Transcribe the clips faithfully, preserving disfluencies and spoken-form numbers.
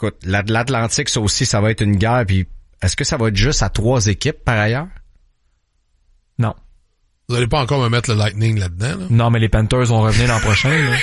écoute, l'Atlantique, ça aussi, ça va être une guerre. Puis est-ce que ça va être juste à trois équipes par ailleurs? Non. Vous allez pas encore me mettre le Lightning là-dedans, là? Non, mais les Panthers vont revenir l'an prochain, là.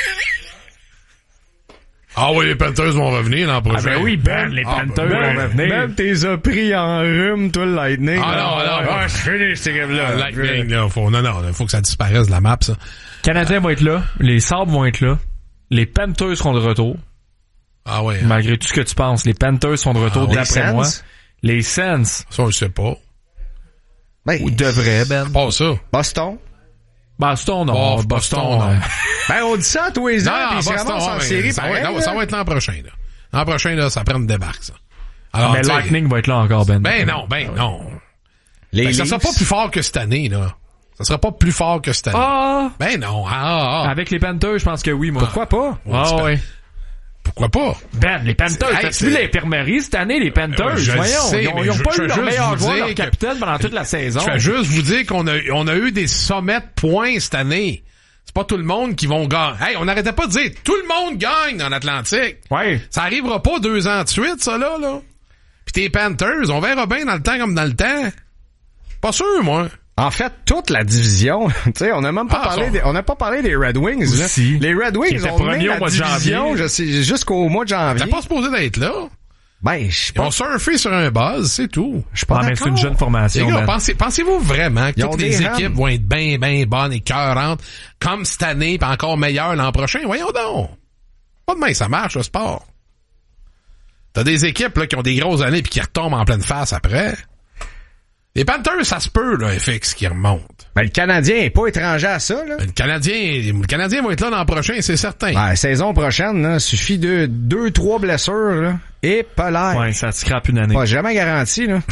Ah oui, les Panthers vont revenir l'an prochain. Ah ben oui, Ben, les ah, Panthers ben, vont revenir. Même t'es a pris en rhume, toi, le Lightning. Ah là. non, non, Ah, c'est fini, cette équipe-là. Le Lightning, là, faut, non, non, faut que ça disparaisse de la map, ça. Canadiens vont être là, les Sabres vont être là, les Panthers seront de retour. Ah ouais. Hein. Malgré tout ce que tu penses, les Panthers sont de retour Ah, d'après les moi. Sens? Les Sens. Ça, on le sait pas. Ben, Ou devraient, Ben. Pas ça. Boston. Boston, non. Oh, Boston, Boston, non. non. Ben, on dit ça à tous les ans, Non, puis ils se Boston, ramassent ouais, en mais série ça, pareil, va, non, là. ça va être l'an prochain, là. L'an prochain, là, ça prend une débarque, ça. Alors, Mais tu sais, Lightning va être là encore, Ben. Ben non, ben non. Les Ben, ça sera Leafs. pas plus fort que cette année, là. Ça sera pas plus fort que cette année. Ah! Ben non, ah, ah, ah. Avec les Panthers, je pense que oui, moi. Pourquoi pas? Ah tu ouais. Pourquoi pas? Ben, les Panthers, Hey, t'as-tu vu c'est- l'infirmerie cette année, les Panthers? Euh, je Voyons, sais, ils ont, mais ils ont je- pas je eu veux leur juste meilleur vous joueur, dire leur que- capitaine pendant toute la saison. Je vais juste vous dire qu'on a, on a eu des sommets de points cette année. C'est pas tout le monde qui vont gagner. Hey, on n'arrêtait pas de dire tout le monde gagne en Atlantique. Ouais. Ça arrivera pas deux ans de suite, ça, là, là. Pis tes Panthers, on verra bien dans le temps comme dans le temps. Pas sûr, moi. En fait, toute la division, tu sais, on n'a même pas Ah, parlé ça. des, on n'a pas parlé des Red Wings, là. Aussi. Les Red Qui Wings étaient ont mené premiers au la mois de division, janvier. je sais, jusqu'au mois de janvier. T'as pas supposé d'être là. Ben, je sais Ils ont pas. surfé sur un buzz, c'est tout. Je suis pas Ah, mais c'est d'accord. une jeune Les formation, gars, Ben. pensez, pensez-vous vraiment que Ils ont toutes des les rames. équipes vont être bien, bien bonnes et cœurantes, comme cette année, pis encore meilleures l'an prochain? Voyons donc. Pas de main, ça marche, le sport. T'as des équipes, là, qui ont des grosses années pis qui retombent en pleine face après. Les Panthers, ça se peut, là, F X, qui remontent. Ben, le Canadien est pas étranger à ça, là. Mais Le Canadien, le Canadien va être là l'an prochain, c'est certain. Ben, saison prochaine, là, suffit de deux, trois blessures, là. Et pas l'air. Ouais, ça te scrape une année. Pas jamais garanti, là.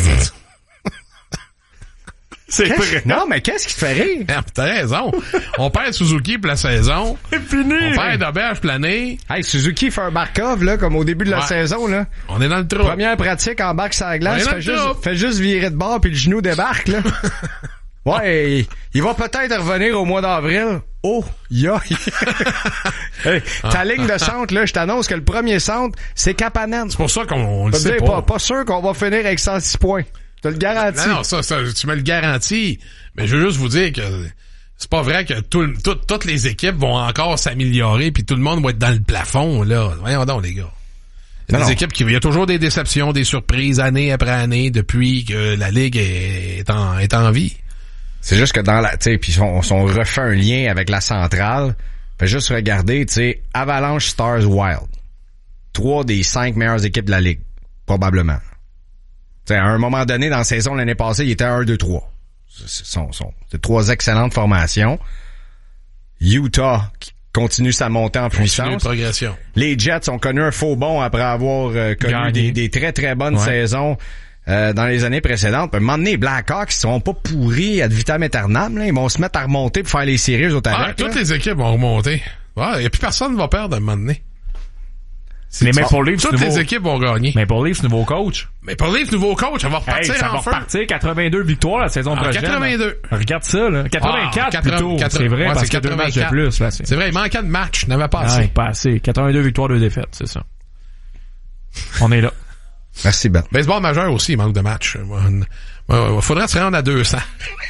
C'est Qu'est-ce- Non, mais qu'est-ce qui te fait rire? Ah, T'as raison. On perd Suzuki pour la saison. C'est fini! On perd Doberge pour l'année. Hey, Suzuki fait un Barkov, là, comme au début de la Ouais. saison, là. On est dans le trou. Première pratique en bac sur la glace, Ouais, dans fait le juste, trouble. fait juste virer de bord puis le genou débarque, là. Ouais, il, il va peut-être revenir au mois d'avril. Oh, ya! Hey, ta ligne de centre, là, je t'annonce que le premier centre, c'est Kapanen. C'est pour ça qu'on on le Je peux te sait dire, pas. pas, pas sûr qu'on va finir avec cent six points. Je te le garantis. Non, non, ça, ça, tu me le garantis. Mais je veux juste vous dire que c'est pas vrai que tout, le- tout- toutes les équipes vont encore s'améliorer puis tout le monde va être dans le plafond, là. Voyons donc, les gars. Il y a Non, des non. équipes qui, il y a toujours des déceptions, des surprises année après année depuis que la Ligue est en, est en vie. C'est juste que dans la, tu sais, puis on, on refait un lien avec la centrale. Fait juste regarder, tu sais, Avalanche, Stars, Wild. Trois des cinq meilleures équipes de la Ligue. Probablement. Tu sais, à un moment donné, dans la saison l'année passée, il était un, deux, trois. C'est, sont, sont, c'est trois excellentes formations. Utah, qui continue sa montée en Continue puissance. de progression. Les Jets ont connu un faux bond après avoir euh, connu Gagné. des, des très très bonnes Ouais. saisons euh, dans les années précédentes. Puis, à un moment donné, les Blackhawks, ils seront pas pourris ad vitam aeternam. Là. Ils vont se mettre à remonter pour faire les séries aux autres Ah, avec. toutes là. les équipes vont remonter. Il n'y a plus personne qui va perdre à un moment donné. Les Maple Leafs, Toutes nouveau... les équipes vont gagner. Maple Leafs, nouveau coach. Mais pour Leafs, nouveau coach, ça va Hey, repartir ça en va feu. repartir. quatre-vingt-deux victoires la saison En prochaine. quatre-vingt-deux. Regarde ça, là. quatre-vingt-quatre Ah, plutôt. quatre-vingts, C'est vrai, ouais, parce c'est qu'il y a deux matchs de quatre-vingt-quatre. plus, là. C'est C'est vrai, il manquait de match. Il n'avait pas assez. Ouais, pas assez. quatre-vingt-deux victoires, deux défaites, c'est ça. On est là. Merci, Ben. Baseball majeur aussi, il manque de match. Il faudrait se rendre à deux cents.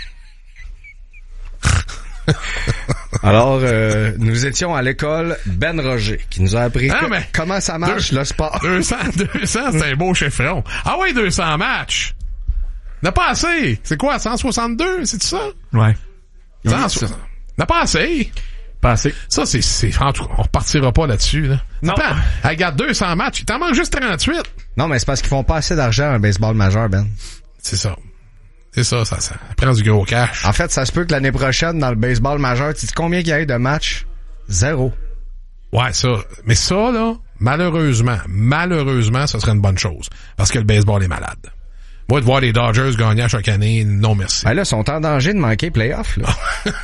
Alors, euh, nous étions à l'école Ben Roger, qui nous a appris Ah, que- mais- comment ça marche Deux- le sport. deux cents, deux cents, c'est un beau chiffron. Ah oui, deux cents matchs. N'a pas assez. C'est quoi, cent soixante-deux, c'est ça? Ouais. cent soixante. N'a pas assez. Pas assez. Ça, c'est, c'est, en tout cas, on repartira pas là-dessus, là. Non. Attends, regarde, deux cents matchs, il t'en manque juste trente-huit. Non, mais c'est parce qu'ils font pas assez d'argent en baseball majeur, Ben. C'est ça. C'est ça, ça, ça prend du gros cash. En fait, ça se peut que l'année prochaine, dans le baseball majeur, tu dis combien il y a eu de matchs? Zéro. Ouais, ça. Mais ça, là, malheureusement, malheureusement, ça serait une bonne chose. Parce que le baseball est malade. Moi, de voir les Dodgers gagner à chaque année, non merci. Ben là, ils sont en danger de manquer playoff, là.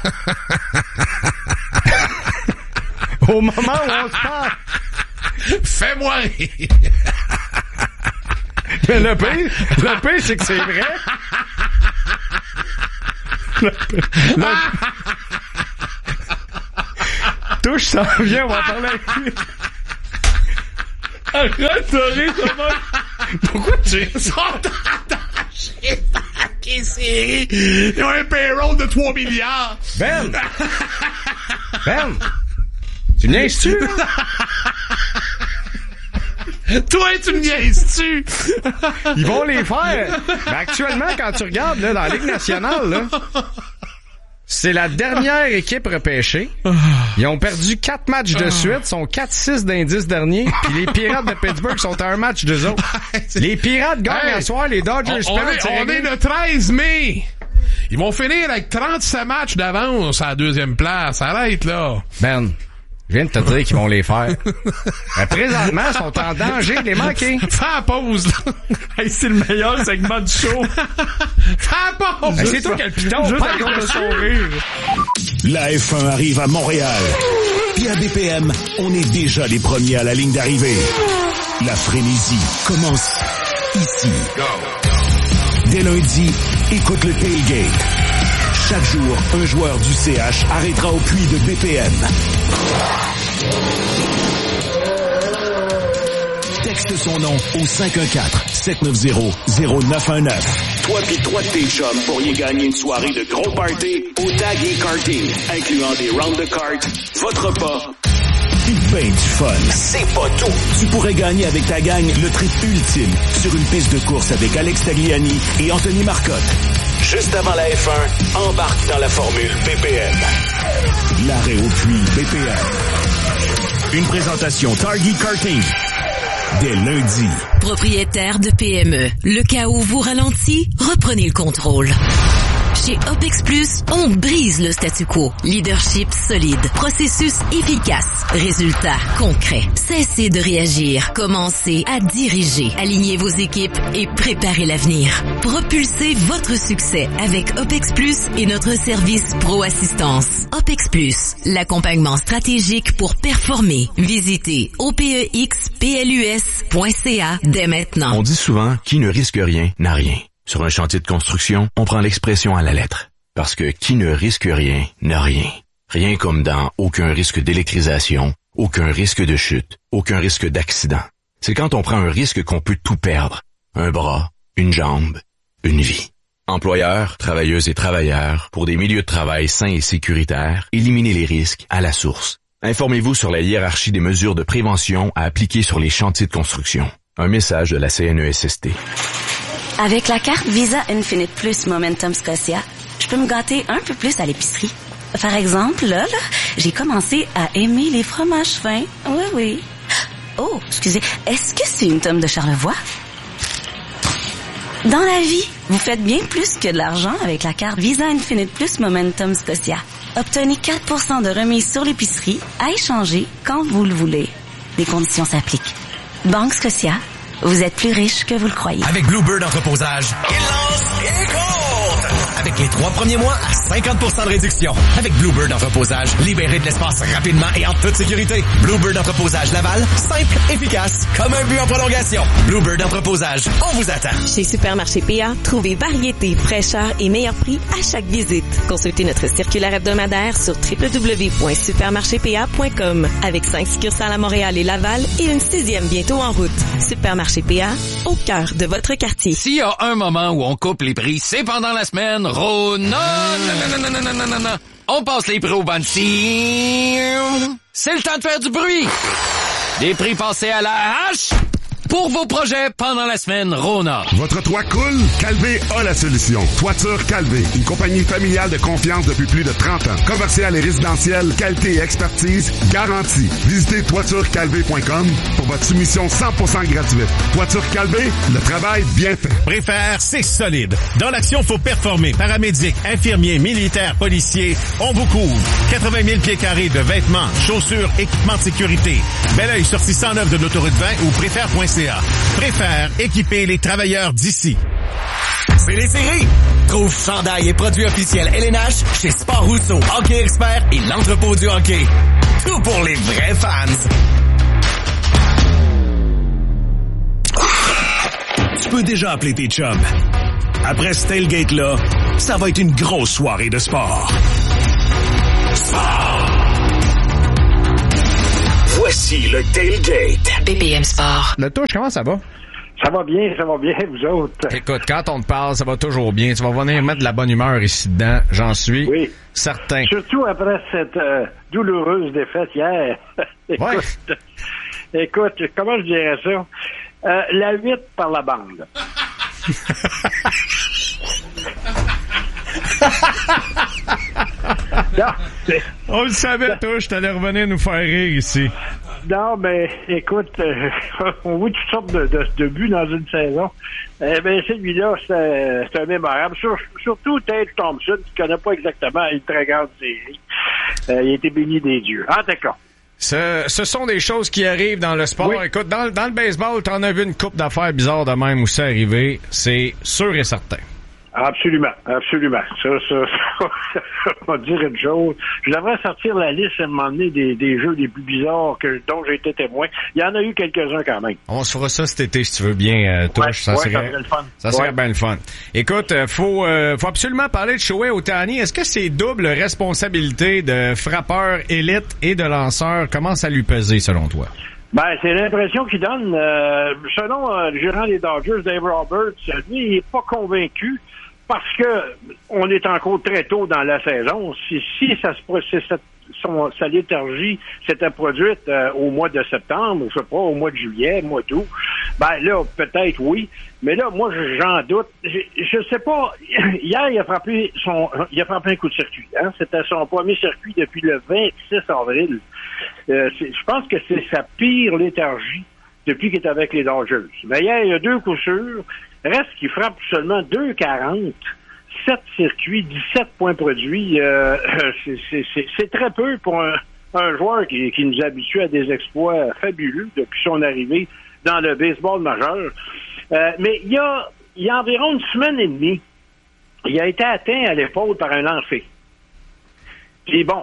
Au moment où on se parle. Fais-moi rire. Mais le pire, le pire, c'est que c'est vrai. Le pire, le- Touche s'en vient, on va parler avec lui. Arrête de rire, Thomas. Pourquoi tu... Ils sont attachés à la série. Ils ont un payroll de trois milliards. Ben! Ben! Tu me niaises-tu, là? Toi, tu me niaises-tu? Ils vont les faire. Mais actuellement, quand tu regardes, là, dans la Ligue nationale, là, c'est la dernière équipe repêchée. Ils ont perdu quatre matchs de suite, sont quatre six d'indice dernier, puis les Pirates de Pittsburgh sont à un match d'eux autres. Les Pirates gagnent Hey, à soir, les Dodgers on, on perdent, est, c'est on réglé. est le treize mai. Ils vont finir avec trente-sept matchs d'avance à la deuxième place. Arrête, là. Ben, je viens de te dire qu'ils vont les faire. Mais présentement, ils sont en danger de les manquer. Fais la pause, là. Hey, c'est le meilleur segment du show. Fais la pause. Ben, c'est toi qui as le piton, Juste pas à cause de dessus. son rire. La F un arrive à Montréal. Puis à B P M, on est déjà les premiers à la ligne d'arrivée. La frénésie commence ici. Dès lundi, écoute le tailgate. Chaque jour, un joueur du C H arrêtera au puits de B P M. Texte son nom au cinq un quatre, sept neuf zéro, zéro neuf un neuf. Toi pis trois de tes chums pourriez gagner une soirée de gros party au Tag et Karting, incluant des rounds de cartes, votre repas, pis ben du fun. C'est pas tout! Tu pourrais gagner avec ta gang le trip ultime sur une piste de course avec Alex Tagliani et Anthony Marcotte. Juste avant la F un, embarque dans la formule B P M. L'arrêt au puits B P M. Une présentation Target Karting. Dès lundi. Propriétaire de P M E, le cas où vous ralentit, reprenez le contrôle. Chez OPEX Plus, on brise le statu quo. Leadership solide, processus efficace, résultats concrets. Cessez de réagir, commencez à diriger. Alignez vos équipes et préparez l'avenir. Propulsez votre succès avec OPEX Plus et notre service Pro Assistance. OPEX Plus, l'accompagnement stratégique pour performer. Visitez O P E X P L U S point C A dès maintenant. On dit souvent, qui ne risque rien, n'a rien. Sur un chantier de construction, on prend l'expression à la lettre. Parce que qui ne risque rien, n'a rien. Rien comme dans aucun risque d'électrisation, aucun risque de chute, aucun risque d'accident. C'est quand on prend un risque qu'on peut tout perdre. Un bras, une jambe, une vie. Employeurs, travailleuses et travailleurs, pour des milieux de travail sains et sécuritaires, éliminez les risques à la source. Informez-vous sur la hiérarchie des mesures de prévention à appliquer sur les chantiers de construction. Un message de la C N E S S T. Avec la carte Visa Infinite Plus Momentum Scotia, je peux me gâter un peu plus à l'épicerie. Par exemple, là, là, j'ai commencé à aimer les fromages fins. Oui, oui. Oh, excusez, est-ce que c'est une tome de Charlevoix? Dans la vie, vous faites bien plus que de l'argent avec la carte Visa Infinite Plus Momentum Scotia. Obtenez quatre pour cent de remise sur l'épicerie à échanger quand vous le voulez. Les conditions s'appliquent. Banque Scotia, vous êtes plus riche que vous le croyez. Avec Bluebird Entreposage, il lance et compte! Avec les trois premiers mois à cinquante pour cent de réduction. Avec Bluebird Entreposage, libérez de l'espace rapidement et en toute sécurité. Bluebird Entreposage Laval, simple, efficace, comme un but en prolongation. Bluebird Entreposage, on vous attend. Chez Supermarché P A, trouvez variété, fraîcheur et meilleur prix à chaque visite. Consultez notre circulaire hebdomadaire sur w w w point supermarché p a point com. Avec cinq succursales à Montréal et Laval et une sixième bientôt en route. Supermarché P A, au cœur de votre quartier. S'il y a un moment où on coupe les prix, c'est pendant la semaine Rona. Non, non, non, non, non, non, non, non. On passe les prix au Bansi. C'est le temps de faire du bruit. Des prix passés à la hache pour vos projets pendant la semaine Rona. Votre toit coule? Calvé a la solution. Toiture Calvé, une compagnie familiale de confiance depuis plus de trente ans. Commerciale et résidentielle, qualité et expertise garantie. Visitez toiture calvé point com pour votre soumission cent pour cent gratuite. Toiture Calvé, le travail bien fait. Préfère, c'est solide. Dans l'action, faut performer. Paramédics, infirmiers, militaires, policiers, on vous couvre. quatre-vingt mille pieds carrés de vêtements, chaussures, équipements de sécurité. Bel oeil sur six cent neuf de l'autoroute vingt ou préfère point c a. Préfère équiper les travailleurs d'ici. C'est les séries. Trouve chandail et produits officiels L N H chez Sport Rousseau, Hockey Expert et l'entrepôt du hockey. Tout pour les vrais fans. Tu peux déjà appeler tes chums. Après ce tailgate-là, ça va être une grosse soirée de sport. Sport! Voici le Tailgate. B P M Sport. Le touche, comment ça va? Ça va bien, ça va bien, vous autres. Écoute, quand on te parle, ça va toujours bien. Tu vas venir mettre de la bonne humeur ici dedans, j'en suis oui. certain. Surtout après cette euh, douloureuse défaite hier. écoute, ouais. écoute, comment je dirais ça? Euh, la huit par la bande. non, on le savait, touche, t'allais revenir nous faire rire ici. Non, mais écoute, euh, on voit toutes sortes de, de, de buts dans une saison. Eh bien, celui-là, c'est, c'est un mémorable. Sur, surtout Tate Thompson, qui ne connaît pas exactement une très grande série. Euh, il a été béni des dieux. Ah, d'accord. Ce, ce sont des choses qui arrivent dans le sport. Oui. Écoute, dans, dans le baseball, t'en as vu une couple d'affaires bizarres de même où c'est arrivé. C'est sûr et certain. Absolument, absolument. Ça, ça, ça, on va dire une chose. Je devrais sortir la liste et m'emmener des, des jeux les plus bizarres que, dont j'ai été témoin. Il y en a eu quelques-uns quand même. On se fera ça cet été, si tu veux bien, euh, Touche. Ouais, ça, ouais, serait, ça serait le fun. Ça serait ouais. bien le fun. Écoute, euh, faut, euh, faut absolument parler de Shohei Ohtani. Est-ce que ces doubles responsabilités de frappeur élite et de lanceur commencent à lui peser, selon toi? Ben, c'est l'impression qu'il donne. Euh, selon euh, le gérant des Dodgers, Dave Roberts, lui, il est pas convaincu. Parce que on est encore très tôt dans la saison. Si, si ça se si cette, son, sa léthargie s'était produite euh, au mois de septembre, je sais pas, au mois de juillet, mois d'août, ben là, peut-être oui. Mais là, moi, j'en doute. Je, je sais pas. Hier, il a frappé son, il a frappé un coup de circuit. Hein? C'était son premier circuit depuis le vingt-six avril. Euh, je pense que c'est sa pire léthargie depuis qu'il est avec les Dodgers. Mais hier, il y a deux coups sûrs. Reste qu'il frappe seulement deux quarante, sept circuits, dix-sept points produits. Euh, c'est, c'est, c'est, c'est très peu pour un, un joueur qui, qui nous habitue à des exploits fabuleux depuis son arrivée dans le baseball majeur. Euh, mais il y a, il y a environ une semaine et demie, il a été atteint à l'épaule par un lancer. Puis bon,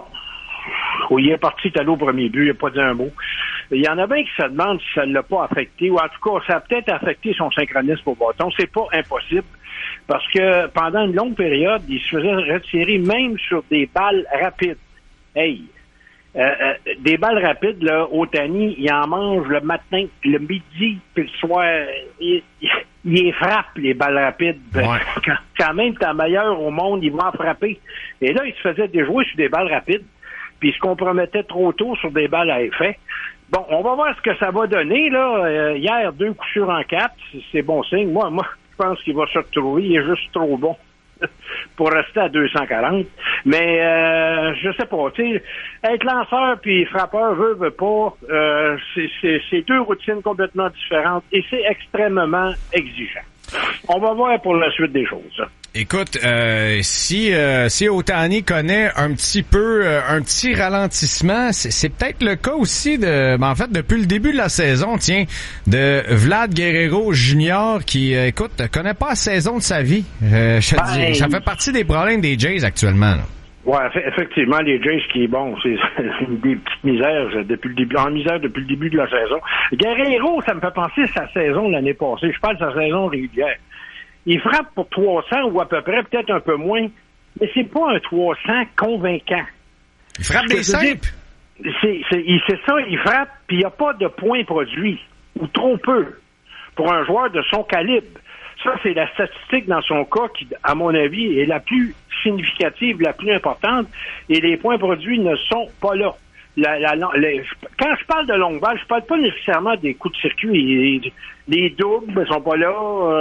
où il est parti, il est allé au premier but, il n'a pas dit un mot. Il y en a bien qui se demandent si ça ne l'a pas affecté, ou en tout cas, ça a peut-être affecté son synchronisme au bâton. C'est pas impossible, parce que pendant une longue période, il se faisait retirer même sur des balles rapides. Hey! Euh, euh, des balles rapides, là, Ohtani, il en mange le matin, le midi, puis le soir. Il, il, il les frappe, les balles rapides. Ouais. Quand, quand même, t'es meilleur au monde, il va en frapper. Et là, il se faisait déjouer sur des balles rapides, puis il se compromettait trop tôt sur des balles à effet. Bon, on va voir ce que ça va donner, là. Euh, hier, deux coups sûrs en quatre, c'est bon signe. Moi, moi, je pense qu'il va se retrouver. Il est juste trop bon pour rester à deux cent quarante. Mais, euh, je sais pas, tu sais, être lanceur puis frappeur, veut, veut pas, euh, c'est, c'est, c'est deux routines complètement différentes et c'est extrêmement exigeant. On va voir pour la suite des choses. Écoute, euh, si euh, si Ohtani connaît un petit peu euh, un petit ralentissement, c'est, c'est peut-être le cas aussi de, ben en fait depuis le début de la saison, tiens, de Vlad Guerrero Junior qui, euh, écoute, connaît pas la saison de sa vie. Euh, je te ben, dis, ça fait partie des problèmes des Jays actuellement. Là. Ouais, effectivement, les Jays qui est bon, c'est des petites misères depuis le début, en misère depuis le début de la saison. Guerrero, ça me fait penser à sa saison l'année passée. Je parle de sa saison régulière. Il frappe pour trois cents ou à peu près, peut-être un peu moins, mais c'est pas un trois cents convaincant. Il frappe des simples. C'est, c'est, c'est ça, il frappe, puis il n'y a pas de points produits, ou trop peu, pour un joueur de son calibre. Ça, c'est la statistique dans son cas qui, à mon avis, est la plus significative, la plus importante, et les points produits ne sont pas là. La, la, la, quand je parle de longue balle, je parle pas nécessairement des coups de circuit. Les, les doubles ne sont pas là.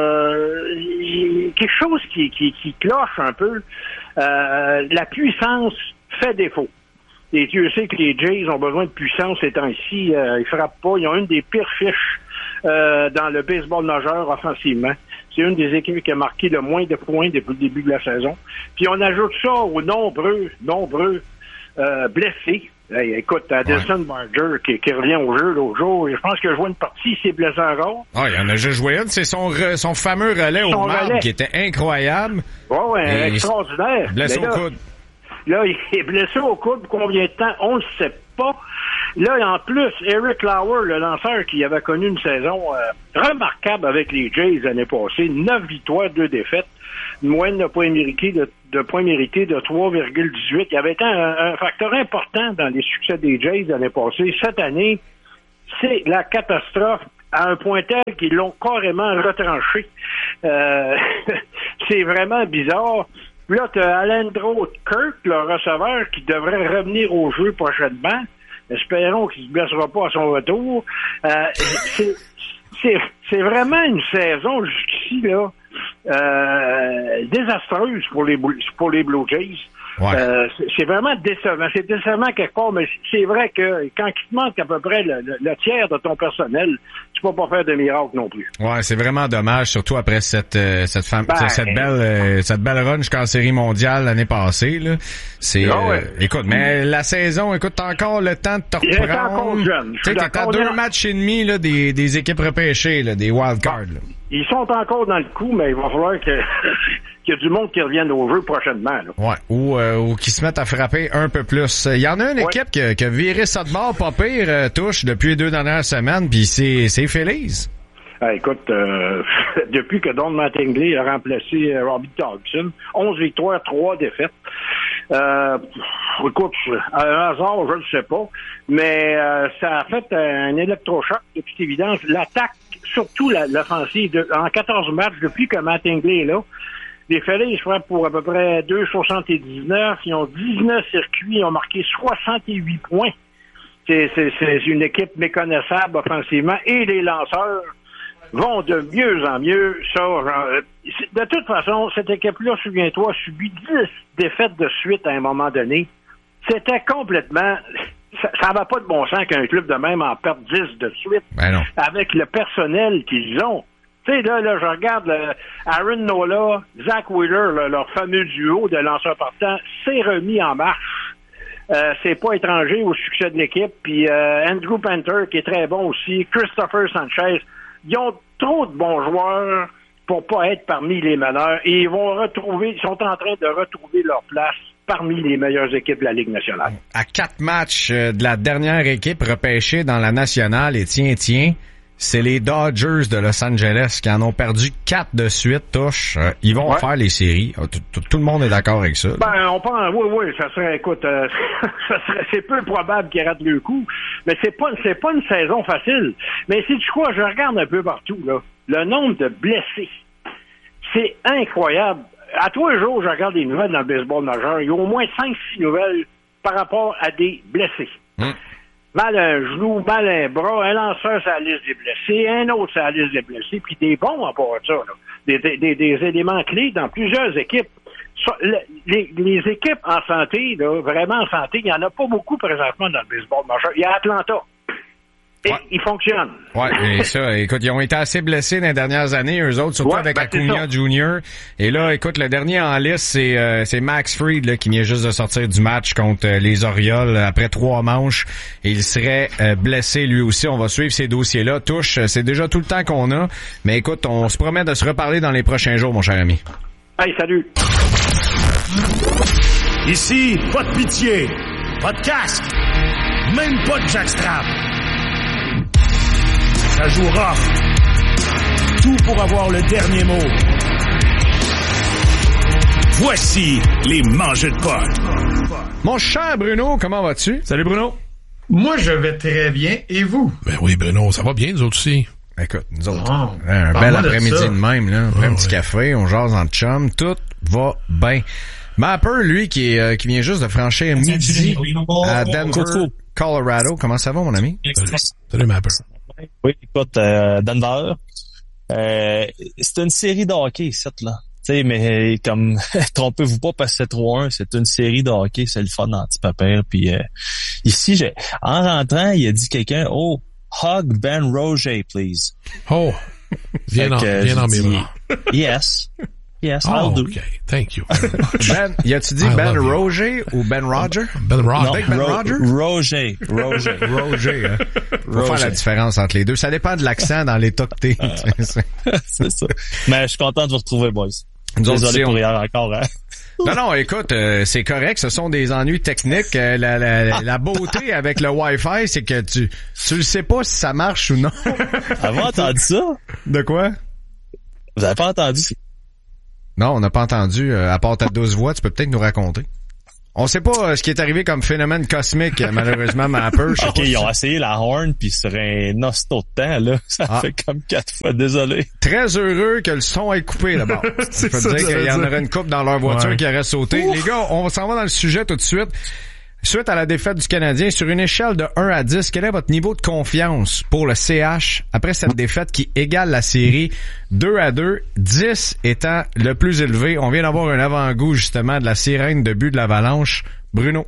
Euh, quelque chose qui, qui, qui cloche un peu. Euh, la puissance fait défaut. Et Dieu sait que les Jays ont besoin de puissance ces temps-ci. Euh, ils frappent pas. Ils ont une des pires fiches euh, dans le baseball majeur offensivement. C'est une des équipes qui a marqué le moins de points depuis le début de la saison. Puis on ajoute ça aux nombreux, nombreux euh, blessés. Hey, écoute, Addison Barger qui, qui revient au jeu l'autre jour, je pense qu'il a joué une partie, il s'est blessé encore. Ah, il en a juste joué une, c'est son, re, son fameux relais son au marbre qui était incroyable. Ouais, ouais, extraordinaire. Blessé là, au coude. Là, il est blessé au coude, pour combien de temps? On ne sait pas. Là, en plus, Eric Lauer, le lanceur qui avait connu une saison euh, remarquable avec les Jays l'année passée, neuf victoires, deux défaites, une moyenne de points mérités de, de points mérités de trois virgule dix-huit. Il avait été un, un facteur important dans les succès des Jays l'année passée. Cette année, c'est la catastrophe à un point tel qu'ils l'ont carrément retranché. Euh, c'est vraiment bizarre. Là, tu as Alejandro Kirk, le receveur, qui devrait revenir au jeu prochainement. Espérons qu'il ne se blessera pas à son retour. Euh, c'est, c'est, c'est vraiment une saison jusqu'ici là euh, désastreuse pour les pour les Blue Jays. Ouais. Euh, c'est, c'est vraiment décevant. C'est décevant quelque part, mais c'est vrai que quand il te manque à peu près le, le, le tiers de ton personnel, tu peux pas faire de miracle non plus. Ouais, c'est vraiment dommage, surtout après cette euh, cette femme, ben, cette belle euh, cette belle run jusqu'en série mondiale l'année passée là. C'est ah ouais. euh, écoute, mais la saison, écoute, t'as encore le temps de te reprendre. Il est encore jeune. Tu sais, t'es à deux matchs et demi là des des équipes repêchées là, des wild cards. Là. Ils sont encore dans le coup, mais il va falloir que qu'il y a du monde qui revienne au jeu prochainement. Là. Ouais, ou, euh, ou qui se mettent à frapper un peu plus. Il y en a une ouais. équipe qui, qui a viré ça de bord, pas pire, euh, touche depuis les deux dernières semaines, puis c'est, c'est Phillies. Ah, écoute, euh, depuis que Don Mattingly a remplacé euh, Robbie Dodson, onze victoires, trois défaites. Euh, écoute, un hasard, je ne sais pas, mais euh, ça a fait un électrochoc de toute évidence. L'attaque, surtout la, l'offensive, de, en quatorze matchs, depuis que Mattingly est là, les Phillies, ils frappent pour à peu près deux virgule soixante-dix-neuf. Ils ont dix-neuf circuits. Ils ont marqué soixante-huit points. C'est, c'est, c'est une équipe méconnaissable offensivement. Et les lanceurs vont de mieux en mieux. Ça, genre, de toute façon, cette équipe-là, souviens-toi, a subi dix défaites de suite à un moment donné. C'était complètement... Ça n'avait pas de bon sens qu'un club de même en perde dix de suite. Ben non. Avec le personnel qu'ils ont. Tu sais, là, là, je regarde le Aaron Nola, Zach Wheeler, le, leur fameux duo de lanceurs partants, s'est remis en marche. Euh, c'est pas étranger au succès de l'équipe. Puis euh, Andrew Panther, qui est très bon aussi, Christopher Sanchez, ils ont trop de bons joueurs pour pas être parmi les meneurs. Et ils vont retrouver, ils sont en train de retrouver leur place parmi les meilleures équipes de la Ligue nationale. À quatre matchs de la dernière équipe repêchée dans la nationale, et tiens, tiens, c'est les Dodgers de Los Angeles qui en ont perdu quatre de suite, touche. Euh, ils vont ouais. faire les séries. Tout, tout, tout le monde est d'accord avec ça. Ben, on pense, oui, oui, ça serait, écoute, euh, ça serait, c'est peu probable qu'ils ratent le coup, mais c'est pas, c'est pas une saison facile. Mais si tu crois, je regarde un peu partout, là, le nombre de blessés, c'est incroyable. À tous les jours, je regarde des nouvelles dans le baseball majeur. Il y a au moins cinq six nouvelles par rapport à des blessés. Hum. Mal à un genou, mal à un bras, un lanceur sur la liste des blessés, un autre sur la liste des blessés, puis des bons à part de ça, là. Des, des, des éléments clés dans plusieurs équipes. Les, les équipes en santé, là, vraiment en santé, il n'y en a pas beaucoup présentement dans le baseball majeur. Il y a Atlanta. Et ouais. ils fonctionnent. Ouais, et ça, écoute, ils ont été assez blessés dans les dernières années, eux autres, surtout ouais, avec ben Acuna Junior Et là, écoute, le dernier en liste, c'est euh, c'est Max Fried là, qui vient juste de sortir du match contre euh, les Orioles après trois manches. Et il serait euh, blessé lui aussi. On va suivre ces dossiers-là. Touche, c'est déjà tout le temps qu'on a. Mais écoute, on se promet de se reparler dans les prochains jours, mon cher ami. Hey, salut! Ici, pas de pitié, pas de casque, même pas de jackstrap. Ça joue rough. Tout pour avoir le dernier mot. Voici les mangeux de potes. Mon cher Bruno, comment vas-tu? Salut Bruno. Moi, je vais très bien. Et vous? Ben oui, Bruno, ça va bien, nous autres aussi. Écoute, nous autres, oh, un bel après-midi de, de même, là. On oh, un petit ouais. café, on jase en chum, tout va bien. Mapper, lui, qui est, euh, qui vient juste de franchir midi à Denver, Colorado. Comment ça va, mon ami? Salut, Mapper. Oui, écoute, euh, Denver, euh, c'est une série de hockey, cette là. Tu sais, mais comme trompez-vous pas parce que c'est trois un, c'est une série de hockey, c'est le fun anti-papier. Puis euh, ici, j'ai, en rentrant, il a dit quelqu'un, oh, hug Ben Roger, please. Oh, viens dans, viens dans mes bras. Yes. Yes, oh, I'll do. Okay. Thank you. Ben, y a-tu dit I Ben Roger ou Ben Roger? Ben Roger. Non, Ben Ro- Roger? Roger. Roger. Roger, hein. Faut faire la différence entre les deux. Ça dépend de l'accent dans les top T. Euh, c'est ça. Mais je suis content de vous retrouver, boys. Nous Désolé pour on... hier encore, hein. Non, non, écoute, euh, c'est correct. Ce sont des ennuis techniques. Euh, la, la, la beauté avec le Wi-Fi, c'est que tu, tu le sais pas si ça marche ou non. Avez-vous entendu ça? De quoi? Vous avez pas entendu? Non, on n'a pas entendu. Euh, à part ta douce voix, tu peux peut-être nous raconter. On sait pas euh, ce qui est arrivé comme phénomène cosmique, malheureusement, mais un peu. OK, ils ont essayé la horn, puis sur un hosto de temps, là, ça ah. fait comme quatre fois, désolé. Très heureux que le son ait coupé, d'abord. Ça veut dire qu'il y en aurait une couple dans leur voiture ouais. qui aurait sauté. Ouf. Les gars, on s'en va dans le sujet tout de suite. Suite à la défaite du Canadien, sur une échelle de un à dix, quel est votre niveau de confiance pour le C H après cette défaite qui égale la série deux à deux, dix étant le plus élevé? On vient d'avoir un avant-goût, justement, de la sirène de but de l'Avalanche. Bruno?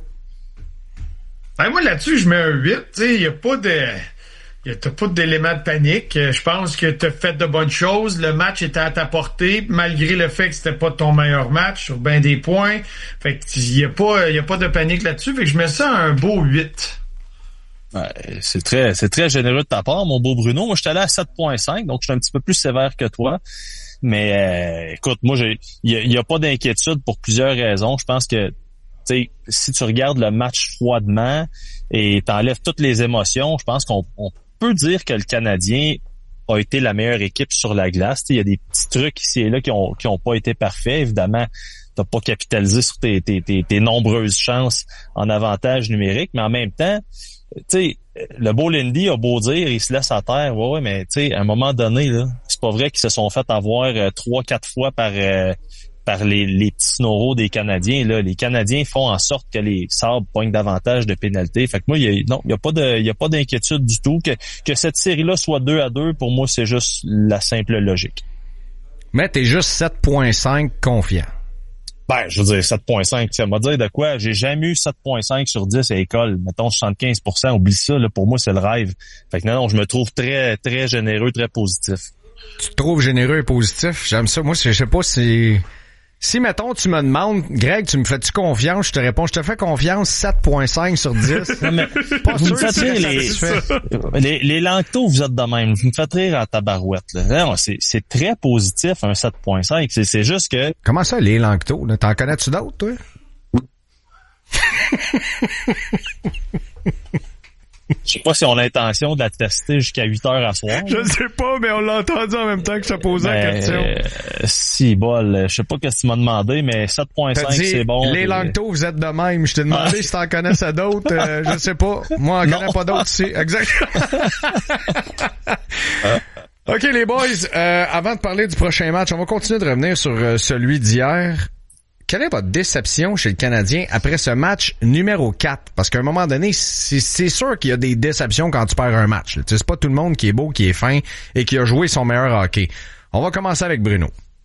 Ben, moi, là-dessus, je mets un huit. Tu sais, il n'y a pas de... Il n'y a pas d'élément de panique. Je pense que tu as fait de bonnes choses. Le match était à ta portée, malgré le fait que c'était pas ton meilleur match sur ben des points. Fait que il y a pas, il y a pas de panique là-dessus. Fait que je mets ça à un beau huit. Ouais, c'est très, c'est très généreux de ta part, mon beau Bruno. Moi, je suis allé à sept virgule cinq, donc je suis un petit peu plus sévère que toi. Mais euh, écoute, moi, il y a, y a pas d'inquiétude pour plusieurs raisons. Je pense que, tu sais, si tu regardes le match froidement et t'enlèves toutes les émotions, je pense qu'on on peut dire que le Canadien a été la meilleure équipe sur la glace. Il y a des petits trucs ici et là qui ont qui ont pas été parfaits. Évidemment, t'as pas capitalisé sur tes, tes, tes, tes nombreuses chances en avantage numérique, mais en même temps, tu sais, le beau Lindy a beau dire, il se laisse à terre, ouais, ouais, mais tu sais, à un moment donné, là, c'est pas vrai qu'ils se sont fait avoir euh, trois, quatre fois par euh, par les, les petits snoraux des Canadiens. Là, les Canadiens font en sorte que les Sabres pognent davantage de pénalités. Fait que moi, il y a, non, il y a pas de, il y a pas d'inquiétude du tout que que cette série-là soit deux à deux. Pour moi, c'est juste la simple logique. Mais t'es juste sept virgule cinq confiant. Ben, je veux dire, sept virgule cinq, ça m'a dit de quoi? J'ai jamais eu sept virgule cinq sur dix à l'école. Mettons soixante-quinze pour cent, oublie ça, là, pour moi, c'est le rêve. Fait que non, non, je me trouve très, très généreux, très positif. Tu te trouves généreux et positif? J'aime ça. Moi, je sais pas si... Si, mettons, tu me demandes, Greg, tu me fais-tu confiance? Je te réponds, je te fais confiance sept virgule cinq sur dix. Non, mais pas vous sûr me faites rire, les, les, les Langto, vous êtes de même. Vous me faites rire à tabarouette, là. Non, c'est, c'est très positif, un sept virgule cinq. C'est, c'est juste que... Comment ça, les Langto? Là? T'en connais-tu d'autres, toi? Je sais pas si on a l'intention de la tester jusqu'à huit heures à soir. Je sais pas, mais on l'a entendu en même temps que je te posais ben, la question. Euh, si, bol, je sais pas qu'est-ce que tu m'as demandé, mais sept virgule cinq, c'est bon. Les Langto, vous êtes de même. Je t'ai demandé ah. si t'en connaissais d'autres. Euh, je sais pas. Moi, j'en connais pas d'autres ici. Exactement. OK, les boys, euh, avant de parler du prochain match, on va continuer de revenir sur euh, celui d'hier. Quelle est votre déception chez le Canadien après ce match numéro quatre? Parce qu'à un moment donné, c'est, c'est sûr qu'il y a des déceptions quand tu perds un match. Tu sais, c'est pas tout le monde qui est beau, qui est fin et qui a joué son meilleur hockey. On va commencer avec Bruno.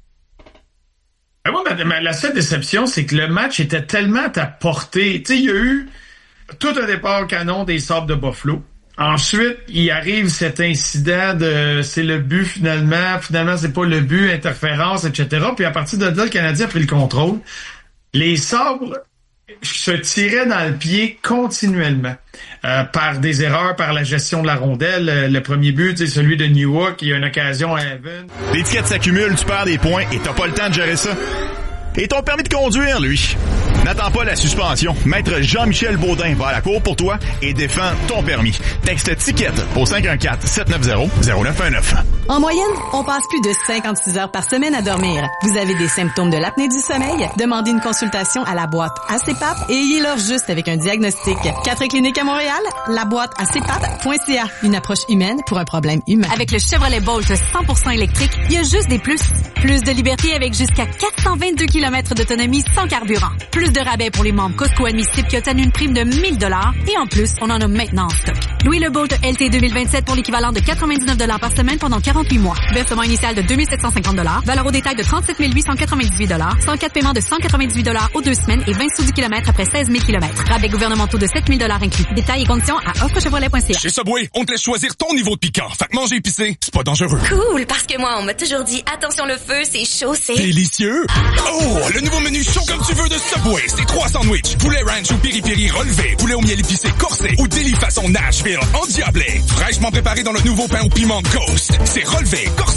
Ben moi, ma, ma, la seule déception, c'est que le match était tellement à ta portée. Tu sais, il y a eu tout un départ au canon des Sabres de Buffalo. Ensuite, il arrive cet incident de c'est le but finalement, finalement c'est pas le but, interférence, et cetera. Puis à partir de là, le Canadien a pris le contrôle. Les Sabres se tiraient dans le pied continuellement euh, par des erreurs, par la gestion de la rondelle. Le premier but, c'est celui de Newhook, il y a une occasion à Evan. Les tickets s'accumulent, tu perds des points et t'as pas le temps de gérer ça. Et ton permis de conduire, lui. N'attends pas la suspension. Maître Jean-Michel Baudin va à la cour pour toi et défend ton permis. Texte ticket au cinq un quatre, sept neuf zéro, zéro neuf un neuf. En moyenne, on passe plus de cinquante-six heures par semaine à dormir. Vous avez des symptômes de l'apnée du sommeil? Demandez une consultation à la boîte A C P A P et ayez-leur juste avec un diagnostic. Quatre cliniques à Montréal, la boîte A C P A P point C A. Une approche humaine pour un problème humain. Avec le Chevrolet Bolt cent pour cent électrique, il y a juste des plus. Plus de liberté avec jusqu'à quatre cent vingt-deux kilomètres d'autonomie sans carburant. Plus de rabais pour les membres Costco admissibles qui obtiennent une prime de mille dollars. Et en plus, on en a maintenant en stock. Louis le Bolt L T deux mille vingt-sept pour l'équivalent de quatre-vingt-dix-neuf dollars par semaine pendant quarante-huit mois. Versement initial de deux mille sept cent cinquante dollars. Valeur au détail de trente-sept mille huit cent quatre-vingt-dix-huit dollars. cent quatre paiements de cent quatre-vingt-dix-huit dollars aux deux semaines et vingt sous du kilomètre après seize mille kilomètres. Rabais gouvernementaux de sept mille dollars inclus. Détails et conditions à offre chevrolet point c a. Chez Subway, on te laisse choisir ton niveau de piquant. Fait que manger épicé, c'est pas dangereux. Cool, parce que moi, on m'a toujours dit, attention le feu, c'est chaud, c'est... Délicieux! Oh, le nouveau menu chaud comme tu veux de Subway. C'est trois sandwichs. Poulet ranch ou piri-piri relevé. Poulet au miel épicé corsé ou délit façon Nashville endiablé. Fraîchement préparé dans le nouveau pain au piment Ghost. C'est relevé, corsé, endiablé.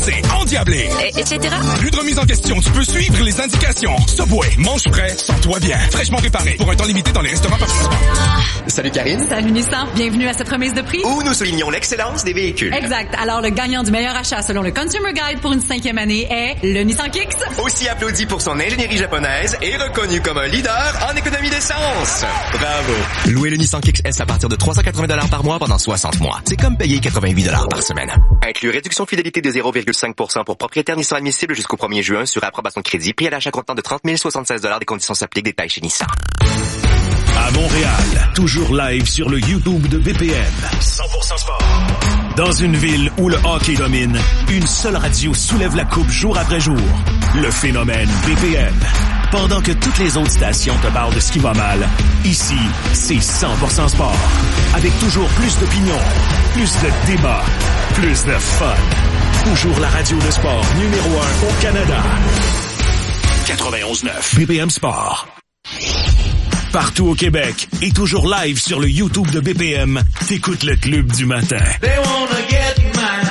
endiablé. Et, etc. Plus de remise en question, tu peux suivre les indications. Subway, mange frais, sens-toi bien. Fraîchement préparé pour un temps limité dans les restaurants participants. Salut Karine. Salut Nissan, bienvenue à cette remise de prix. Où nous soulignons l'excellence des véhicules. Exact. Alors, le gagnant du meilleur achat selon le Consumer Guide pour une cinquième année est le Nissan Kicks. Aussi applaudi pour son ingénierie japonaise et reconnu comme un leader en économie d'essence. Bravo. Louer le Nissan Kicks S à partir de trois cent quatre-vingts dollars par mois pendant soixante mois. C'est comme payer quatre-vingt-huit dollars par semaine. Inclus réduction fidélité de zéro virgule cinq pour cent pour propriétaires Nissan admissible jusqu'au premier juin sur approbation de crédit. Prix à l'achat comptant de trente mille soixante-seize dollars. Des conditions s'appliquent. Détails chez Nissan. À Montréal, toujours live sur le YouTube de B P M. cent pour cent sport. Dans une ville où le hockey domine, une seule radio soulève la coupe jour après jour. Le phénomène B P M. Pendant que toutes les autres stations te parlent de ce qui va mal, ici, c'est cent pour cent sport. Avec toujours plus d'opinions, plus de débats, plus de fun. Toujours la radio de sport numéro un au Canada. quatre-vingt-onze neuf B P M Sport. Partout au Québec et toujours live sur le YouTube de B P M, t'écoutes le Club du matin. They wanna get mine.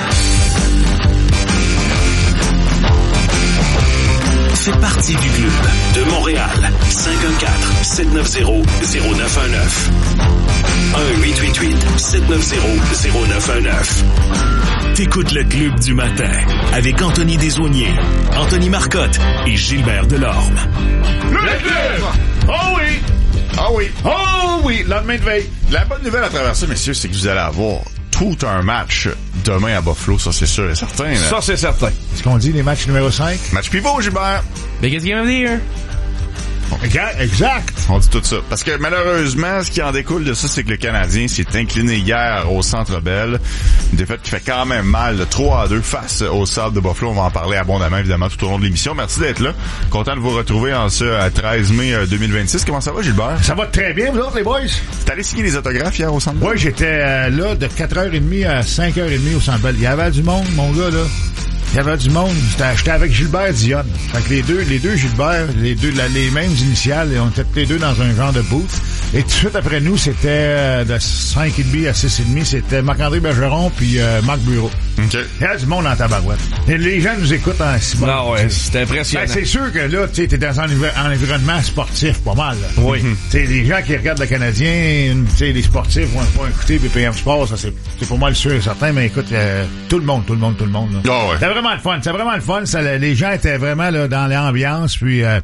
Fais partie du club de Montréal. cinq un quatre, sept neuf zéro, zéro neuf un neuf. un huit huit huit, sept neuf zéro, zéro neuf un neuf. T'écoutes le Club du matin avec Anthony Desaulniers, Anthony Marcotte et Gilbert Delorme. Le club! Oh oui! Ah oui. Oh oui! Lendemain de veille. La bonne nouvelle à travers ça, messieurs, c'est que vous allez avoir tout un match demain à Buffalo, ça c'est sûr et certain. Là. Ça c'est certain. Est-ce qu'on dit les matchs numéro cinq? Match pivot, Gilbert. Biggest game of the year. Exact, exact. On dit tout ça. Parce que malheureusement, ce qui en découle de ça, c'est que le Canadien s'est incliné hier au Centre Bell. Une défaite qui fait quand même mal, de trois à deux face au Sables de Buffalo. On va en parler abondamment, évidemment, tout au long de l'émission. Merci d'être là. Content de vous retrouver en ce treize mai deux mille vingt-six. Comment ça va, Gilbert? Ça va très bien, vous autres, les boys? T'es allé signer les autographes hier au Centre Bell? Oui, j'étais euh, là de quatre heures trente à cinq heures trente au Centre Bell. Il y avait du monde, mon gars, là. Il y avait du monde. J'étais, j'étais avec Gilbert Dionne. Fait que les deux, les deux Gilbert, les deux, la, les mêmes initiales, on était tous les deux dans un genre de booth. Et tout de suite après nous, c'était euh, de cinq trente à six trente, c'était Marc-André Bergeron puis euh, Marc Bureau. Okay. Il y a du monde en tabarouette. Et les gens nous écoutent en si bon. Non, ouais, c'est impressionnant. Ben, c'est sûr que là, tu sais, t'es dans un, un environnement sportif pas mal. Là. Oui. Tu sais, les gens qui regardent le Canadien, tu sais, les sportifs vont, vont écouter B P M Sport, ça c'est, c'est pour moi le sûr et certain, mais écoute, euh, tout le monde, tout le monde, tout le monde. Là. Oh, ouais. C'était vraiment le fun, c'était vraiment le fun. Ça, les gens étaient vraiment là dans l'ambiance, puis euh,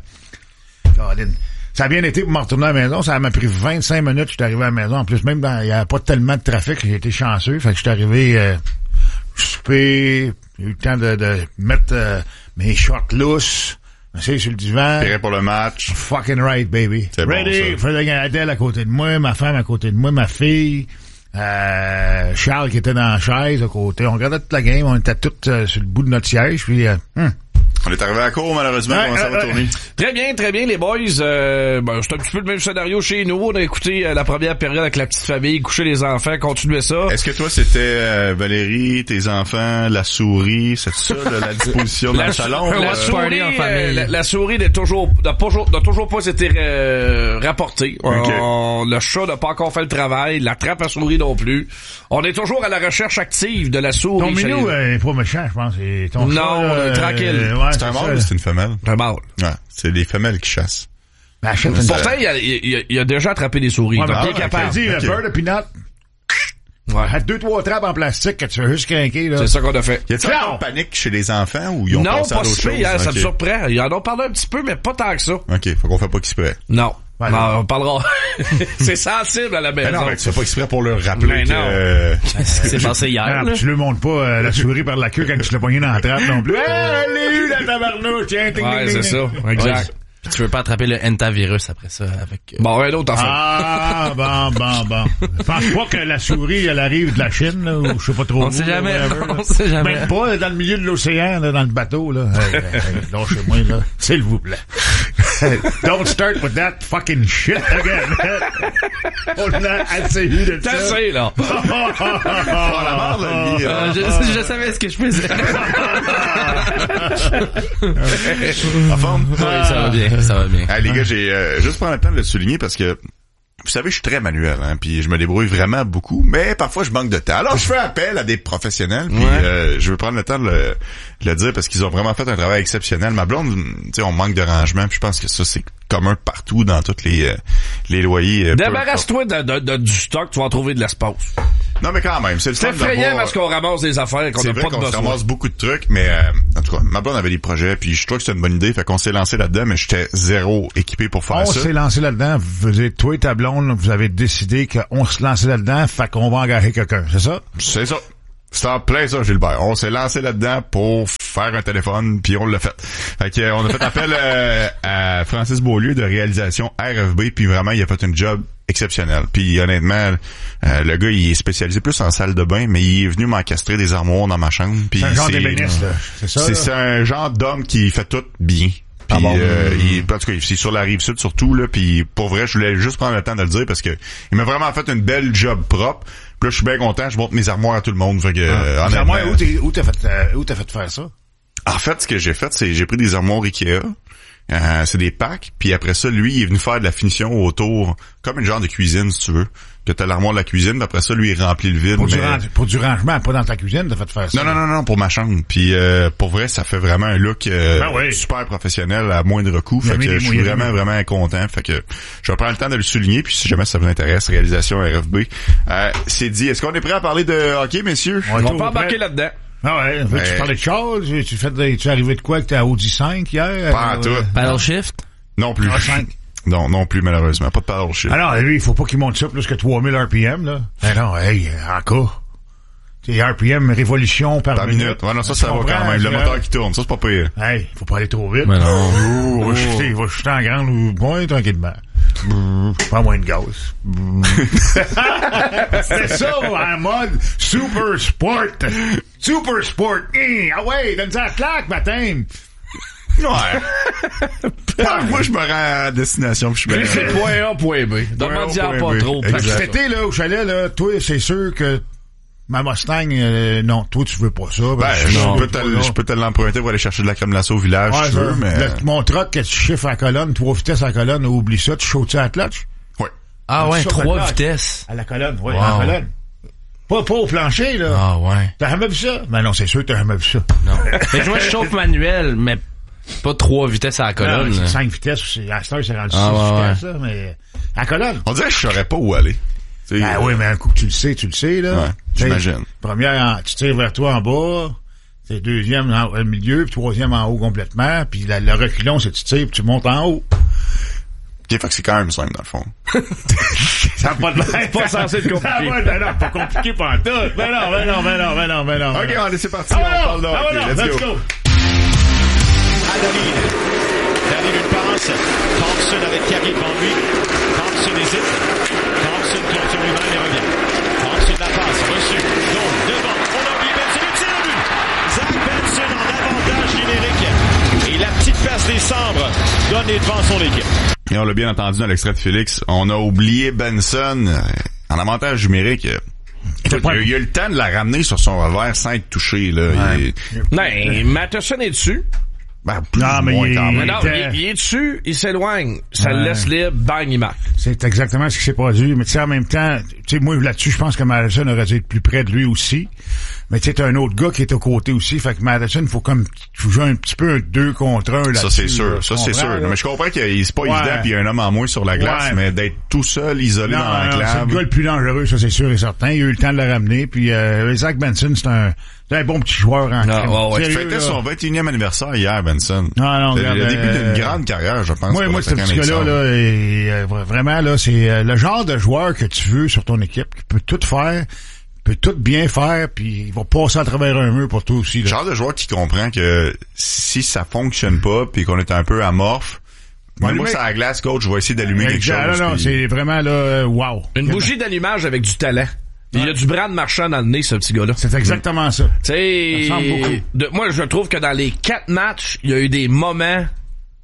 ça a bien été pour me retourner à la maison. Ça m'a pris vingt-cinq minutes, je suis arrivé à la maison. En plus, même il n'y avait pas tellement de trafic, j'ai été chanceux. Fait que je suis arrivé euh, souper, j'ai eu le temps de, de mettre euh, mes shorts lousses, m'asseoir sur le divan. Prêt pour le match. Fucking right, baby. C'est ready. Bon, ça. Faisait Adèle à côté de moi, ma femme à côté de moi, ma fille. Euh, Charles qui était dans la chaise à côté. On regardait toute la game, on était tous euh, sur le bout de notre siège, puis euh, hum. On est arrivé à court, malheureusement. Ouais, Comment ça euh, va euh, tourner? Très bien, très bien, les boys. Euh, ben, c'est un petit peu le même scénario chez nous. On a écouté euh, la première période avec la petite famille, coucher les enfants, continuer ça. Est-ce que toi, c'était euh, Valérie, tes enfants, la souris, c'est ça, là, la disposition dans la le salon? La, euh, souris, euh, la, la souris n'a toujours, n'a pas, n'a toujours pas été euh, rapportée. Okay. On, le chat n'a pas encore fait le travail, la trappe à souris non plus. On est toujours à la recherche active de la souris. Ton minou euh, est pas méchant, je pense. Et ton non, chat, euh, tranquille. Ouais, c'est, c'est un mâle ou c'est une femelle? Un mâle. Ouais, c'est les femelles qui chassent. Ben, pourtant, il a, il, a, il a déjà attrapé des souris. Ouais, donc ben, il est capable. Okay. Le beurre de peanut. Ouais. Deux, trois trappes en plastique que tu fais juste craquer, là. C'est ça qu'on a fait. Y a-t-il un panique chez les enfants ou ils ont non, pensé à d'autres choses? Non, pas si, ça okay. me surprend. Ils en ont parlé un petit peu, mais pas tant que ça. OK, faut qu'on fait pas exprès. Non. Ouais, non, on parlera. C'est sensible à la maison. Mais non, mais tu fais pas exprès pour leur rappeler mais que... non. Euh... C'est passé hier. Non, tu le montres pas euh, la souris par la queue quand tu l'as pogné dans la trappe non plus. Hey, elle l'ai eu, la tabarnouche, tiens, ting, ouais, ting, c'est ting. ça. Exact. Ouais. Puis tu veux pas attraper le Entavirus après ça avec... Euh... Bon, un autre enfant. Ah, bon, bon, bon. Je pense pas que la souris, elle arrive de la Chine, là, ou je sais pas trop On où. sait jamais, whatever, on sait jamais. Même pas dans le milieu de l'océan, là, dans le bateau, là. Hey, hey, hey, lâchez-moi, là. S'il vous plaît. Don't start with that fucking shit again. On a assez eu de ça. T'as assez, là. Oh, la mort, là, lui, euh, je, je savais ce que je faisais. En forme? Oui, ça va bien, ça va bien. Ah, les gars, j'ai euh, juste prendre le temps de le souligner parce que vous savez, je suis très manuel, hein, puis je me débrouille vraiment beaucoup, mais parfois je manque de temps. Alors je fais appel à des professionnels, puis Ouais. euh, je veux prendre le temps de le, de le dire parce qu'ils ont vraiment fait un travail exceptionnel. Ma blonde, tu sais, on manque de rangement, puis je pense que ça c'est commun partout dans tous les euh, les loyers. Euh, Débarrasse-toi de, de, de, du stock, tu vas en trouver de l'espace. Non, mais quand même, c'est le C'est fun de effrayant voir- parce qu'on ramasse des affaires qu'on C'est n'a vrai pas de qu'on se besoin. ramasse beaucoup de trucs, mais euh, en tout cas, ma blonde avait des projets, puis je trouve que c'était une bonne idée, fait qu'on s'est lancé là-dedans, mais j'étais zéro équipé pour faire On ça. s'est lancé là-dedans. Vous avez, toi et ta blonde, vous avez décidé qu'on se lançait là-dedans, fait qu'on va engager quelqu'un, c'est ça? C'est ça. C'est en plein ça, Gilbert. On s'est lancé là-dedans pour faire un téléphone, puis on l'a fait. Fait que, euh, on a fait appel euh, à Francis Beaulieu de réalisation R F B, puis vraiment, il a fait un job exceptionnel. Puis honnêtement, euh, le gars, il est spécialisé plus en salle de bain, mais il est venu m'encastrer des armoires dans ma chambre. Puis C'est un genre d'ébéniste, là. C'est ça, C'est, là? c'est un genre d'homme qui fait tout bien. Puis, Ah bon? euh, il, en tout cas, c'est sur la rive sud surtout, là, puis pour vrai, je voulais juste prendre le temps de le dire parce que il m'a vraiment fait une belle job propre. Puis là, je suis bien content, je montre mes armoires à tout le monde. Fait que, euh, Ah. honnêtement, Moi, où t'es- où t'as fait, euh, où t'as fait faire ça? en fait, ce que j'ai fait, c'est j'ai pris des armoires Ikea. Euh, c'est des packs. Puis après ça, lui, il est venu faire de la finition autour, comme une genre de cuisine, si tu veux. Que t'as l'armoire de la cuisine, puis après ça, lui, il remplit le vide. Pour, du, mais- rang- pour du rangement, pas dans ta cuisine, t'as fait faire ça? Non, non, non, non, pour ma chambre. Puis euh, pour vrai, ça fait vraiment un look euh, Ben oui. super professionnel à moindre coût. Il a Fait mis que les je suis moyens. vraiment, vraiment content. Fait que je vais prendre le temps de le souligner. Puis si jamais ça vous intéresse, réalisation R F B. Euh, c'est dit. Est-ce qu'on est prêt à parler de hockey, messieurs? On On est va tout pas prêt. embarquer là-dedans. Ah ouais, veux-tu Ouais. parler de Charles? Tu fais de, tu es arrivé de quoi que t'es à Audi cinq hier? Pas en Euh, tout. Paddle shift? Non plus. Ah, cinq. Non, non plus, malheureusement. Pas de paddle shit. Alors, lui, il faut pas qu'il monte ça plus que trois mille R P M, là. Ben non, hey, encore. C'est R P M, révolution par, Par minute. Ouais, non, ça, ça Tu va comprends, quand même. Le c'est- moteur qui tourne, ça, c'est pas pire. Hey, faut pas aller trop vite. Mais non. Oh, il va chuter, il va chuter en grande, ouais, tranquillement. Pas moins de gaz. C'est ça, en mode super sport. Super sport. Hum, ah ouais, donne ça à la claque, baptême. Ouais. Moi, je me rends à destination, puis je suis bien. C'est point A, point B. Demande-y-en point pas B. trop. Exact. Fait que cet été, là, au chalet, là, toi, c'est sûr que ma Mustang, euh, non, toi, tu veux pas ça. Ben, parce que je non, peux te, non. je peux te l'emprunter pour aller chercher de la crème glacée au village, Ouais, si tu ça, veux, mais... le- mon truck que tu chiffres à la colonne, trois vitesses à la colonne, oublie ça, tu chaudes ça à la clutch? Ouais. Ah ouais, Tu sautes à trois la clutch. vitesses. À la colonne, oui, Wow. à la colonne. Pas, pas au plancher, là. Ah ouais. T'as jamais vu ça? Ben non, c'est sûr que t'as jamais vu ça. Non. Fait que moi, je chauffe manuel, mais pas trois vitesses à la colonne. Non, c'est cinq vitesses, c'est, à cette heure, c'est rendu Ah, six ouais, vitesses, là, mais à la colonne. On dirait que je saurais pas où aller. Tu sais, Ben euh, oui, mais un coup que tu le sais, tu le sais, là. Ouais, T'sais, j'imagine. Première, en- tu tires vers toi en bas, c'est deuxième en, au milieu, puis troisième en haut complètement, puis la- le reculon, c'est tu tires, puis tu montes en haut. Ok, fait que c'est quand même simple, dans le fond. Ça n'a pas de l'air. Pas censé être compliqué. Ça a pas de- ben non, pas compliqué pas en tout. Ben non, ben non, ben non, ben non, ben non. Ok, ben non. allez, c'est parti, Ah, on ouais, parle de ah, hockey. ouais, Let's let's go. go. David. David une passe. Thompson avec Carey devant lui. Thompson hésite. Thompson clôture lui-même et revient. Thompson la passe. Reçu. Donc, devant. On a oublié Benson. Le tir au but. Zach Benson en avantage numérique. Et la petite passe des Sabres donne les devants son équipe. Et on l'a bien entendu dans l'extrait de Félix, on a oublié Benson euh, en avantage numérique. euh, écoute, il, a, il a eu le temps de la ramener sur son revers sans être touché. Là. Ouais. Il- Non, Matheson est dessus. ben, plus Non, ou mais moins il- quand Mais même. non, était- il, il est dessus, il s'éloigne. Ça le Ouais. laisse libre, bang, il marque. C'est exactement ce qui s'est produit. Mais tu sais, en même temps, tu sais, moi, là-dessus, je pense que Madison aurait dû être plus près de lui aussi. Mais tu sais, t'as un autre gars qui est aux côtés aussi. Fait que Madison, il faut comme, faut jouer un petit peu un deux contre un là-dessus. Ça, c'est là, sûr. tu Ça, c'est comprends, sûr. là? Mais je comprends qu'il c'est pas Ouais. évident puis il y a un homme en moins sur la glace, Ouais. mais d'être tout seul, isolé Non, dans non, c'est l'enclave. le gars le plus dangereux, ça c'est sûr et certain. Il a eu le temps de le ramener. Puis euh, Zach Benson, c'est un, c'est un bon petit joueur en Non, crème. ouais, ouais. Il Sérieux, fêtait là. son vingt et unième anniversaire hier, Benson. Non, non, C'est regarde, le début euh, d'une grande carrière, je pense. Moi, pour moi, le ce petit Canadien gars-là, Sabres. là, est, euh, vraiment, là, c'est euh, le genre de joueur que tu veux sur ton équipe, qui peut tout faire, peut tout bien faire, puis il va passer à travers un mur pour toi aussi. Le Là. genre de joueur qui comprend que si ça fonctionne pas puis qu'on est un peu amorphe, Ouais, même moi, mais- c'est à la glace, coach, je vais essayer d'allumer quelque Exact, chose. Non, non, puis- c'est vraiment, là, euh, wow. Une bougie d'allumage avec du talent. Il y a du Brad Marchand dans le nez, ce petit gars-là. C'est exactement ça. Tu sais, Ça ressemble beaucoup. de- moi, je trouve que dans les quatre matchs, il y a eu des moments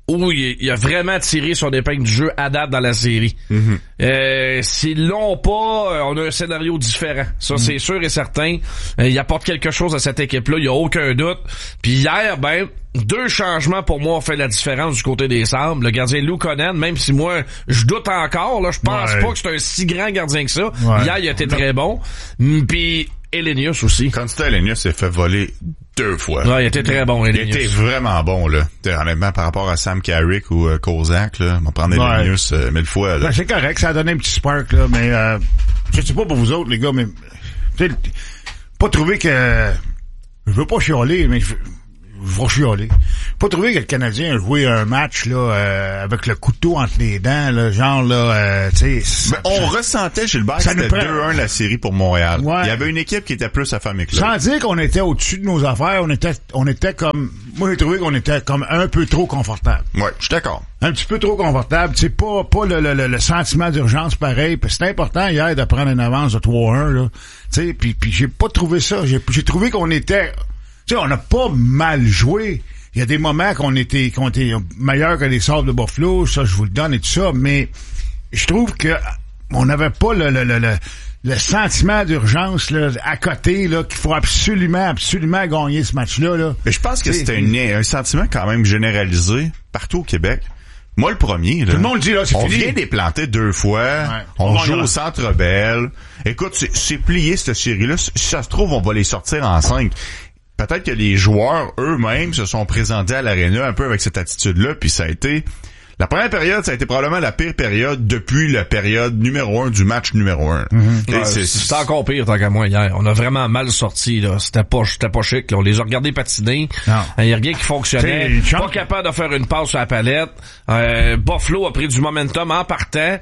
où il, il a vraiment tiré son épingle du jeu à date dans la série. Mm-hmm. Euh, s'ils l'ont pas, on a un scénario différent. Ça, mm-hmm. c'est sûr et certain. Euh, il apporte quelque chose à cette équipe-là, il y a aucun doute. Puis hier, ben, deux changements pour moi ont fait la différence du côté des Sabres. Le gardien Lou Konen, même si moi, je doute encore, là, je pense ouais. pas que c'est un si grand gardien que ça. Ouais. Hier, il a été très bon. Puis Elenius aussi. Quand c'était Elenius, s'est fait voler deux fois. Ouais, il était très bon, Elenius. Il était vraiment bon, là. Honnêtement, par rapport à Sam Carrick ou euh, Kozak, là, on va prendre Elenius ouais. euh, mille fois, là. Ben, c'est correct, ça a donné un petit spark, là, mais euh, je sais pas pour vous autres, les gars, mais tu sais, pas trouver que je veux pas chialer, mais je je vais chialer. Pas trouver que le Canadien a joué un match là euh, avec le couteau entre les dents, là, genre là, euh, tu sais. On ça, ressentait, Gilbert, que c'était prend... deux un la série pour Montréal. Ouais. Il y avait une équipe qui était plus affamée que l'autre. Sans dire qu'on était au-dessus de nos affaires, on était, on était comme, moi j'ai trouvé qu'on était comme un peu trop confortable. Ouais, je suis d'accord. Un petit peu trop confortable, tu sais, pas, pas le, le, le, le sentiment d'urgence pareil. Puis c'est important hier de prendre une avance de trois un là, tu sais. Puis puis j'ai pas trouvé ça. J'ai, j'ai trouvé qu'on était Tu sais, on n'a pas mal joué. Il y a des moments qu'on était, qu'on était meilleurs que les Sabres de Buffalo, ça je vous le donne et tout ça, mais je trouve que on n'avait pas le, le, le, le, le sentiment d'urgence là, à côté là, qu'il faut absolument, absolument gagner ce match-là. Là. Mais je pense que c'est un, un sentiment quand même généralisé partout au Québec. Moi, le premier, là. Tout le monde dit, là, c'est on fini. On vient déplanter deux fois. Ouais, on, on joue au Centre Bell. Écoute, c'est, c'est plié, cette série-là. Si ça se trouve, on va les sortir en cinq. Peut-être que les joueurs eux-mêmes se sont présentés à l'aréna un peu avec cette attitude-là, puis ça a été... La première période, ça a été probablement la pire période depuis la période numéro un du match numéro un. Mm-hmm. Ouais, c'est, c'est encore pire, tant qu'à moi, hier. On a vraiment mal sorti, là. C'était pas, c'était pas chic, là. On les a regardés patiner. Il y a rien qui fonctionnait. Pas capable de faire une passe sur la palette. Euh, Buffalo a pris du momentum en partant.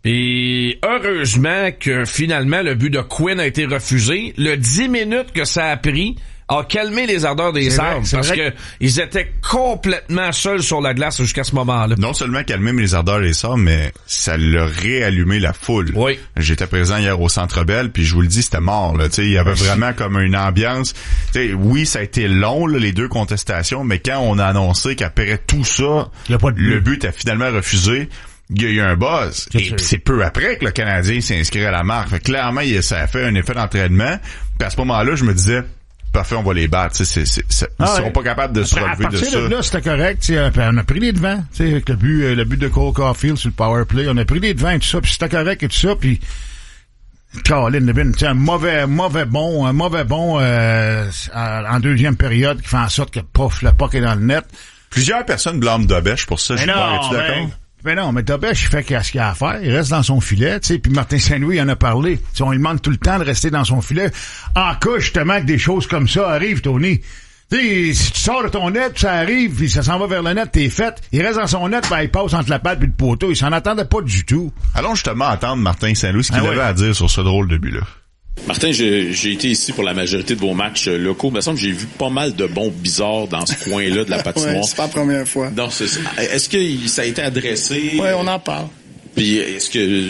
Et heureusement que finalement, le but de Quinn a été refusé. Le dix minutes que ça a pris a calmé les ardeurs des Sabres parce que ils étaient complètement seuls sur la glace jusqu'à ce moment-là. Non seulement calmé les ardeurs des Sabres, mais ça l'a réallumé la foule. Oui. J'étais présent hier au Centre Bell, puis je vous le dis, c'était mort. Là. Il y avait vraiment comme une ambiance. T'sais, oui, ça a été long, là, les deux contestations, mais quand on a annoncé qu'après tout ça, le but a finalement refusé, il y a eu un buzz. Et puis c'est peu après que le Canadien s'est inscrit à la marque. Fait, clairement, ça a fait un effet d'entraînement. Puis à ce moment-là, je me disais... Parfait, on va les battre. C'est, c'est, c'est, ils ah seront ouais. pas capables de se relever de ça. À partir de là, c'était correct. On a pris les devants. Avec le but, le but de Cole Caulfield sur le power play. On a pris les devants et tout ça. Puis c'était correct et tout ça. Puis Caroline Levin, un mauvais, mauvais bon, un mauvais bon euh, en deuxième période qui fait en sorte que pof, le puck est dans le net. Plusieurs personnes blâment Dobèche pour ça. Je suis pas d'accord. Mais non, mais Dobèche, il fait ce qu'il a à faire. Il reste dans son filet, tu sais. Puis Martin Saint-Louis, il en a parlé. T'sais, on lui demande tout le temps de rester dans son filet. En cas, justement, que des choses comme ça arrivent, Tony. Tu sais, si tu sors de ton net, ça arrive, puis ça s'en va vers le net, t'es fait. Il reste dans son net, ben, il passe entre la patte et le poteau. Il s'en attendait pas du tout. Allons justement entendre Martin Saint-Louis, ce qu'il ah avait ouais. à dire sur ce drôle de but-là. Martin, j'ai, j'ai été ici pour la majorité de vos matchs locaux. Il me semble que j'ai vu pas mal de bons bizarres dans ce coin-là de la patinoire. Ouais, c'est pas la première fois. Non, c'est ça. Est-ce que ça a été adressé? Oui, on en parle. Puis est-ce que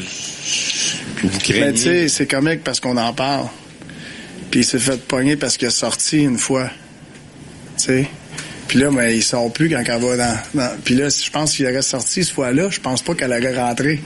vous craignez? Ben, tu sais, c'est comique parce qu'on en parle. Puis il s'est fait pogner parce qu'il est sorti une fois. Tu sais? Puis là, mais il sort plus quand elle va dans... dans... Puis là, je pense qu'il aurait sorti cette fois-là. Je pense pas qu'elle aurait rentré.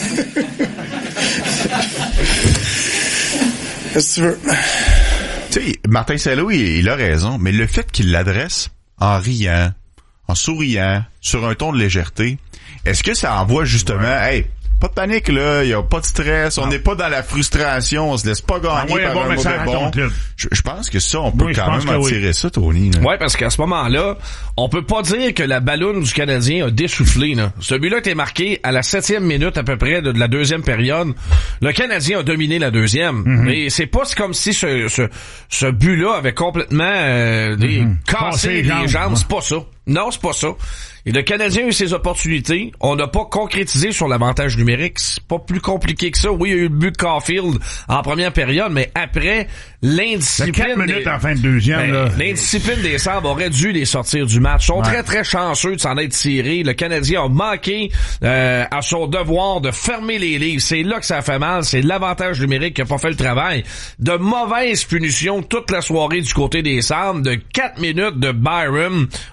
Qu'est-ce que tu veux? Tu sais, Martin Saint-Louis, il a raison, mais le fait qu'il l'adresse en riant, en souriant, sur un ton de légèreté, est-ce que ça envoie justement, ouais. hey, pas de panique là, il y a pas de stress, non. on n'est pas dans la frustration, on se laisse pas gagner ah, ouais, par bon un mauvais bon. Je, je pense que ça, on peut oui, quand même en tirer oui. ça, Tony. Là. Ouais, parce qu'à ce moment-là, on peut pas dire que la balloune du Canadien a dessoufflé. Là. Ce but-là était marqué à la septième minute à peu près de, de la deuxième période. Le Canadien a dominé la deuxième. Mm-hmm. Mais c'est pas comme si ce, ce, ce but-là avait complètement euh, des, mm-hmm. cassé les jambes. jambes. C'est pas ça. Non, c'est pas ça. Et le Canadien a eu ses opportunités. On n'a pas concrétisé sur l'avantage numérique. C'est pas plus compliqué que ça. Oui, il y a eu le but de Caulfield en première période, mais après, l'indiscipline... quatre minutes des... en fin de deuxième, ben, là. L'indiscipline des Sabres aurait dû les sortir du match. Ils sont ouais. très, très chanceux de s'en être tirés. Le Canadien a manqué euh, à son devoir de fermer les livres. C'est là que ça a fait mal. C'est l'avantage numérique qui a pas fait le travail. De mauvaises punitions toute la soirée du côté des Sabres. De quatre minutes de Byron. On aurait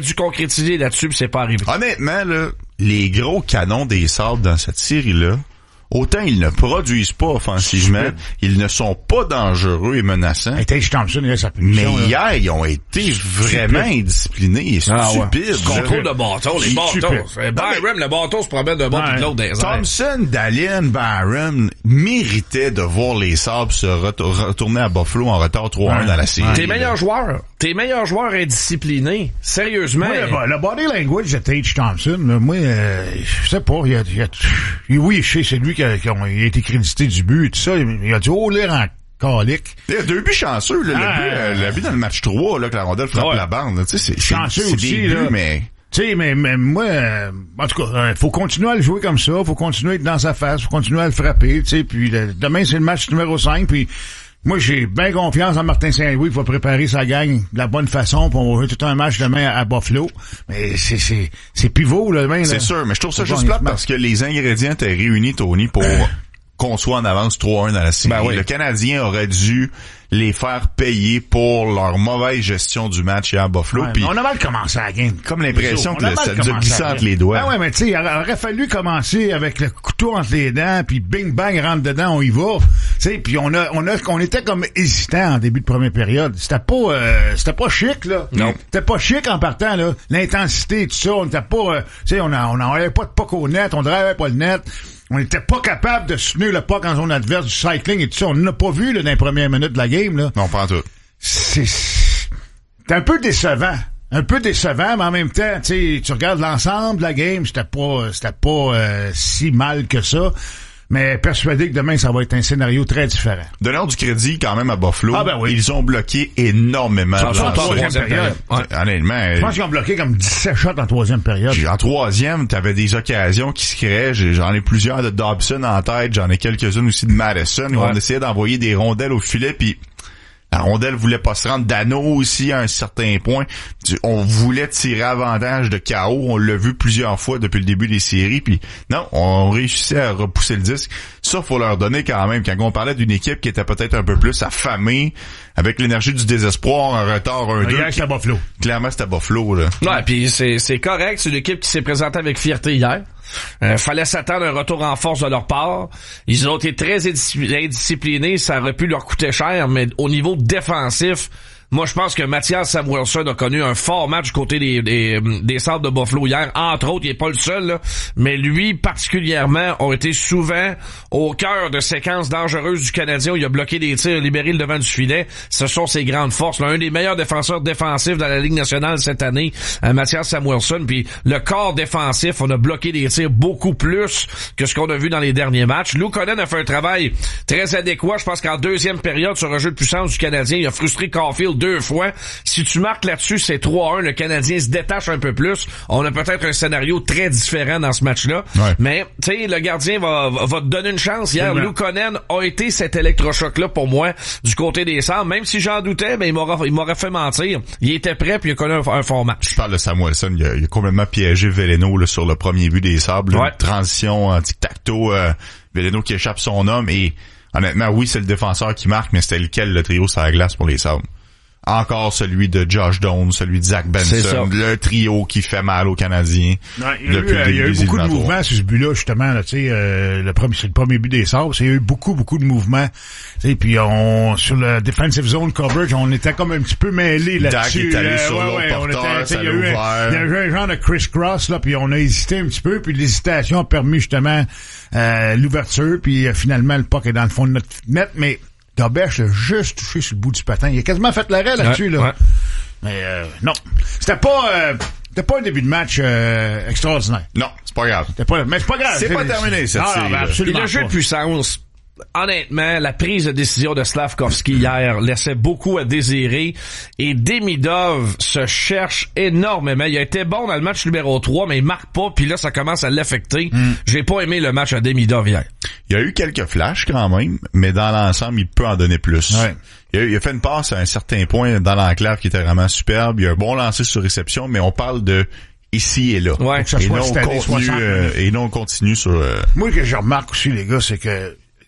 dû concrétiser là-dessus, puis c'est pas arrivé. Honnêtement, là, les gros canons des Sabres dans cette série-là, autant ils ne produisent pas offensivement, ils ne sont pas dangereux et menaçants. Hey, Tage Thompson, il a sa mais punition, hier, ils ont été vraiment indisciplinés et Ah, stupides. ouais. Contrôle de bâton, les bâtons. Byram, le bâton se promène d'un bord Ouais. puis de l'autre des airs. Thompson, Dallin, Byram méritaient de voir les Sabres se retour- retourner à Buffalo en retard trois un Ouais. dans la série. Tes meilleurs joueurs, tes meilleurs joueurs indisciplinés, sérieusement. Moi, le, le body language de Tage Thompson, là, moi, euh, je sais pas, il a, il a, il- oui, je sais, c'est lui qui a, qui a, il a été crédité du but et tout ça, il a dû haut lire en calique. Il y a deux buts chanceux, là, Ah, le, but, euh, le but dans le match trois, là, que la rondelle frappe ouais. la bande, là, tu sais, c'est, c'est, Chanceux c'est aussi, des buts, là. mais... Tu sais, mais, mais moi, euh, en tout cas, euh, faut continuer à le jouer comme ça, faut continuer à être dans sa face, faut continuer à le frapper, tu sais, puis le- demain, c'est le match numéro cinq, puis moi, j'ai bien confiance en Martin Saint-Louis qui va préparer sa gang de la bonne façon, puis on va jouer tout un match demain à, à Buffalo. Mais c'est, c'est, c'est pivot, là, demain, là. C'est sûr, mais je trouve ça Faut juste gagner plate ce match. parce que les ingrédients étaient réunis, Tony, pour qu'on soit en avance trois un dans la série. Ben oui. Le Canadien aurait dû les faire payer pour leur mauvaise gestion du match hier à Buffalo. Ouais, Puis mais on a mal commencé à la game. comme l'impression On que a le- mal ça nous a commencé glissé à la entre game. les doigts. Ah ouais, mais tu sais, il aurait fallu commencer avec le couteau entre les dents, puis bing bang rentre dedans, on y va. Tu sais, puis on a, on a, on était comme hésitant en début de première période. C'était pas, euh, c'était pas chic là. Non. C'était pas chic en partant là. L'intensité, et tout ça, on était pas, euh, tu sais, on a, on n'avait pas de puck au net, on drivait pas le net. On n'était pas capable de soutenir le puck en zone adverse, du cycling et tout ça. On n'a pas vu là, dans les premières minutes de la game là. Non, pas en tout. C'est, c'est un peu décevant. Un peu décevant, mais en même temps, tu sais, tu regardes l'ensemble de la game, c'était pas, c'était pas euh, si mal que ça. Mais persuadé que demain, ça va être un scénario très différent. Donnons du crédit quand même à Buffalo. Ah ben oui. Ils ont bloqué énormément. Ça, de ça, lancers. en troisième période. Ouais. Honnêtement, Je pense qu'ils ont bloqué comme dix-sept shots en troisième période. en troisième, t'avais des occasions qui se créaient. J'ai- J'en ai plusieurs de Dobson en tête. J'en ai quelques-unes aussi de Madison. Où Ouais. on essayait d'envoyer des rondelles au filet, puis la rondelle voulait pas se rendre. Dano aussi à un certain point. Tu- On voulait tirer avantage de K O. On l'a vu plusieurs fois depuis le début des séries. Puis non, on réussissait à repousser le disque. Ça, faut leur donner quand même. Quand on parlait d'une équipe qui était peut-être un peu plus affamée, avec l'énergie du désespoir, un retard un deux. Hier, c'était Buffalo. Clairement, c'était Buffalo, là. Ouais, puis c'est c'est correct, c'est une équipe qui s'est présentée avec fierté hier. Euh, fallait s'attendre à un retour en force de leur part. Ils ont été très indiscipl- indisciplinés, ça aurait pu leur coûter cher, mais au niveau défensif, moi, je pense que Mathias Samuelsson a connu un fort match du côté des, des, des Sabres de Buffalo hier. Entre autres, il est pas le seul, là, mais lui, particulièrement, a été souvent au cœur de séquences dangereuses du Canadien où il a bloqué des tirs, libéré le devant du filet. Ce sont ses grandes forces. Là, un des meilleurs défenseurs défensifs dans la Ligue nationale cette année, euh, Mathias Samuelsson. Puis le corps défensif, on a bloqué des tirs beaucoup plus que ce qu'on a vu dans les derniers matchs. Lou Conan a fait un travail très adéquat. Je pense qu'en deuxième période, sur un jeu de puissance du Canadien, il a frustré Caulfield deux fois. Si tu marques là-dessus, c'est trois un. Le Canadien se détache un peu plus. On a peut-être un scénario très différent dans ce match-là. Ouais. Mais, tu sais, le gardien va, va te donner une chance. Hier, Absolument. Lou Conan a été cet électrochoc-là pour moi du côté des Sabres. Même si j'en doutais, ben, il m'aurait, il m'aurait fait mentir. Il était prêt puis il a connu un, un fort match. Je parle de Samuelson, il a, il a complètement piégé Veleno là, sur le premier but des Sabres. là. Ouais. Une transition en tic-tac-toe, euh, Veleno qui échappe son homme et honnêtement, oui, c'est le défenseur qui marque, mais c'était lequel le trio sur la glace pour les Sabres? Encore celui de Josh Doan, celui de Zach C'est ça. Benson, le trio qui fait mal aux Canadiens. Ouais, il y a eu, depuis le euh, il y a eu début des beaucoup de éliminatoires. mouvements sur ce but-là, justement, là, tu sais, euh, le premier, c'est le premier but des Sabres, il y a eu beaucoup, beaucoup de mouvements, tu sais, puis on, sur le defensive zone coverage, on était comme un petit peu mêlés là-dessus. Dak est allé là. sur Ouais, l'autre ouais, on porteur, était, tu sais, ça il y a l'a eu un- ouvert. il y a eu un genre de criss-cross, là, puis on a hésité un petit peu, puis l'hésitation a permis, justement, euh, l'ouverture, puis euh, finalement, le puck est dans le fond de notre net, mais Dobech a juste touché sur le bout du patin. Il a quasiment fait l'arrêt là-dessus, Ouais, là. ouais. Mais euh, non, c'était pas, euh, c'était pas un début de match euh, extraordinaire. Non, c'est pas grave. C'était pas, mais c'est pas grave. C'est pas terminé, cette non, série, non, ben là. Puis absolument le jeu pas. de puissance, honnêtement, la prise de décision de Slavkovski hier laissait beaucoup à désirer et Demidov se cherche énormément. Il a été bon dans le match numéro trois, mais il marque pas, puis là, ça commence à l'affecter. Mm. J'ai pas aimé le match à Demidov hier. Il y a eu quelques flashs quand même, mais dans l'ensemble, il peut en donner plus. Ouais. Il, a, il a fait une passe à un certain point dans l'enclave qui était vraiment superbe. Il y a un bon lancer sur réception, mais on parle de ici et là. Ouais. Que ça Et soit non, cette année, continu, soixante euh, minutes. et non continu sur... euh, Moi, ce que je remarque aussi, les gars, c'est que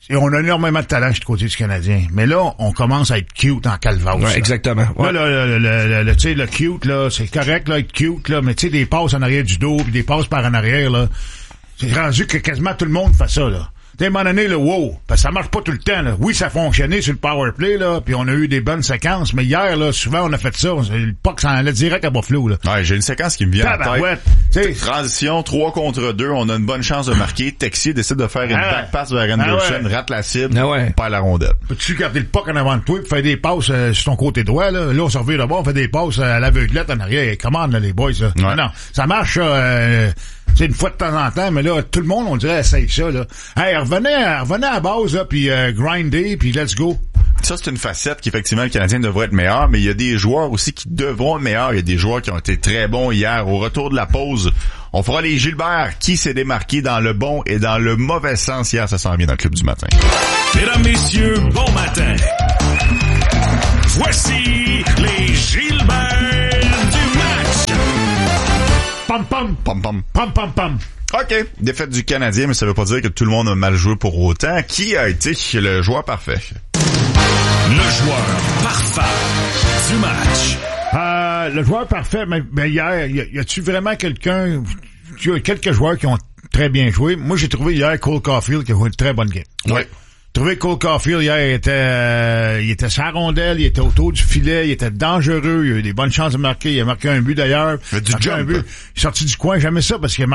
Et on a énormément de talent du côté du Canadien. Mais là, on commence à être cute en calvasse. Ouais, exactement. Ouais. Là, le, le, le, le, tu sais, le cute, là, c'est correct, là, être cute, là, mais tu sais, des passes en arrière du dos, puis des passes par en arrière, là, c'est rendu que quasiment tout le monde fait ça, là. À un moment donné, le wow, parce que ça marche pas tout le temps, là. Oui, ça a fonctionné sur le power play, là, puis on a eu des bonnes séquences, mais hier, là, souvent, on a fait ça. Le puck s'en allait direct à Buffalo, là. Ouais, j'ai une séquence qui me vient en tête. T'sais. Transition, trois contre deux, on a une bonne chance de marquer. Texier décide de faire une ah, back pass vers Anderson, ah ouais. rate la cible, ah ouais. perd la rondelle. Peux-tu garder le puck en avant de toi et faire des passes euh, sur ton côté droit, là? Là, on se revient là-bas, on fait des passes à l'aveuglette en arrière. Commande, là, les boys, là. Ouais. Non, non, ça marche, euh, c'est une fois de temps en temps, mais là, tout le monde, on dirait, essaye ça, là. Hey, revenez, revenez à la base, là, puis euh, grinder, puis let's go. Ça, c'est une facette qu'effectivement, le Canadien devrait être meilleur, mais il y a des joueurs aussi qui devront être meilleurs. Il y a des joueurs qui ont été très bons hier. Au retour de la pause, on fera les Gilbert qui s'est démarqué dans le bon et dans le mauvais sens hier. Ça s'en vient dans le Club du matin. Mesdames, messieurs, bon matin. Voici les Gilbert du match. Pam, pam, pam, pam, pam, pam, pam. OK. Défaite du Canadien, mais ça veut pas dire que tout le monde a mal joué pour autant. Qui a été le joueur parfait? Le joueur parfait du match. Euh, le joueur parfait, mais, mais hier, y, y a-tu vraiment quelqu'un... Tu as quelques joueurs qui ont très bien joué. Moi, j'ai trouvé hier Cole Caulfield qui a joué une très bonne game. Oui. J'ai trouvé Cole Caulfield hier, il était, euh, il était sa rondelle, il était autour du filet, il était dangereux, il a eu des bonnes chances de marquer, il a marqué un but d'ailleurs. Il a du jump. Un but. Il est sorti du coin, jamais ça, parce qu'il a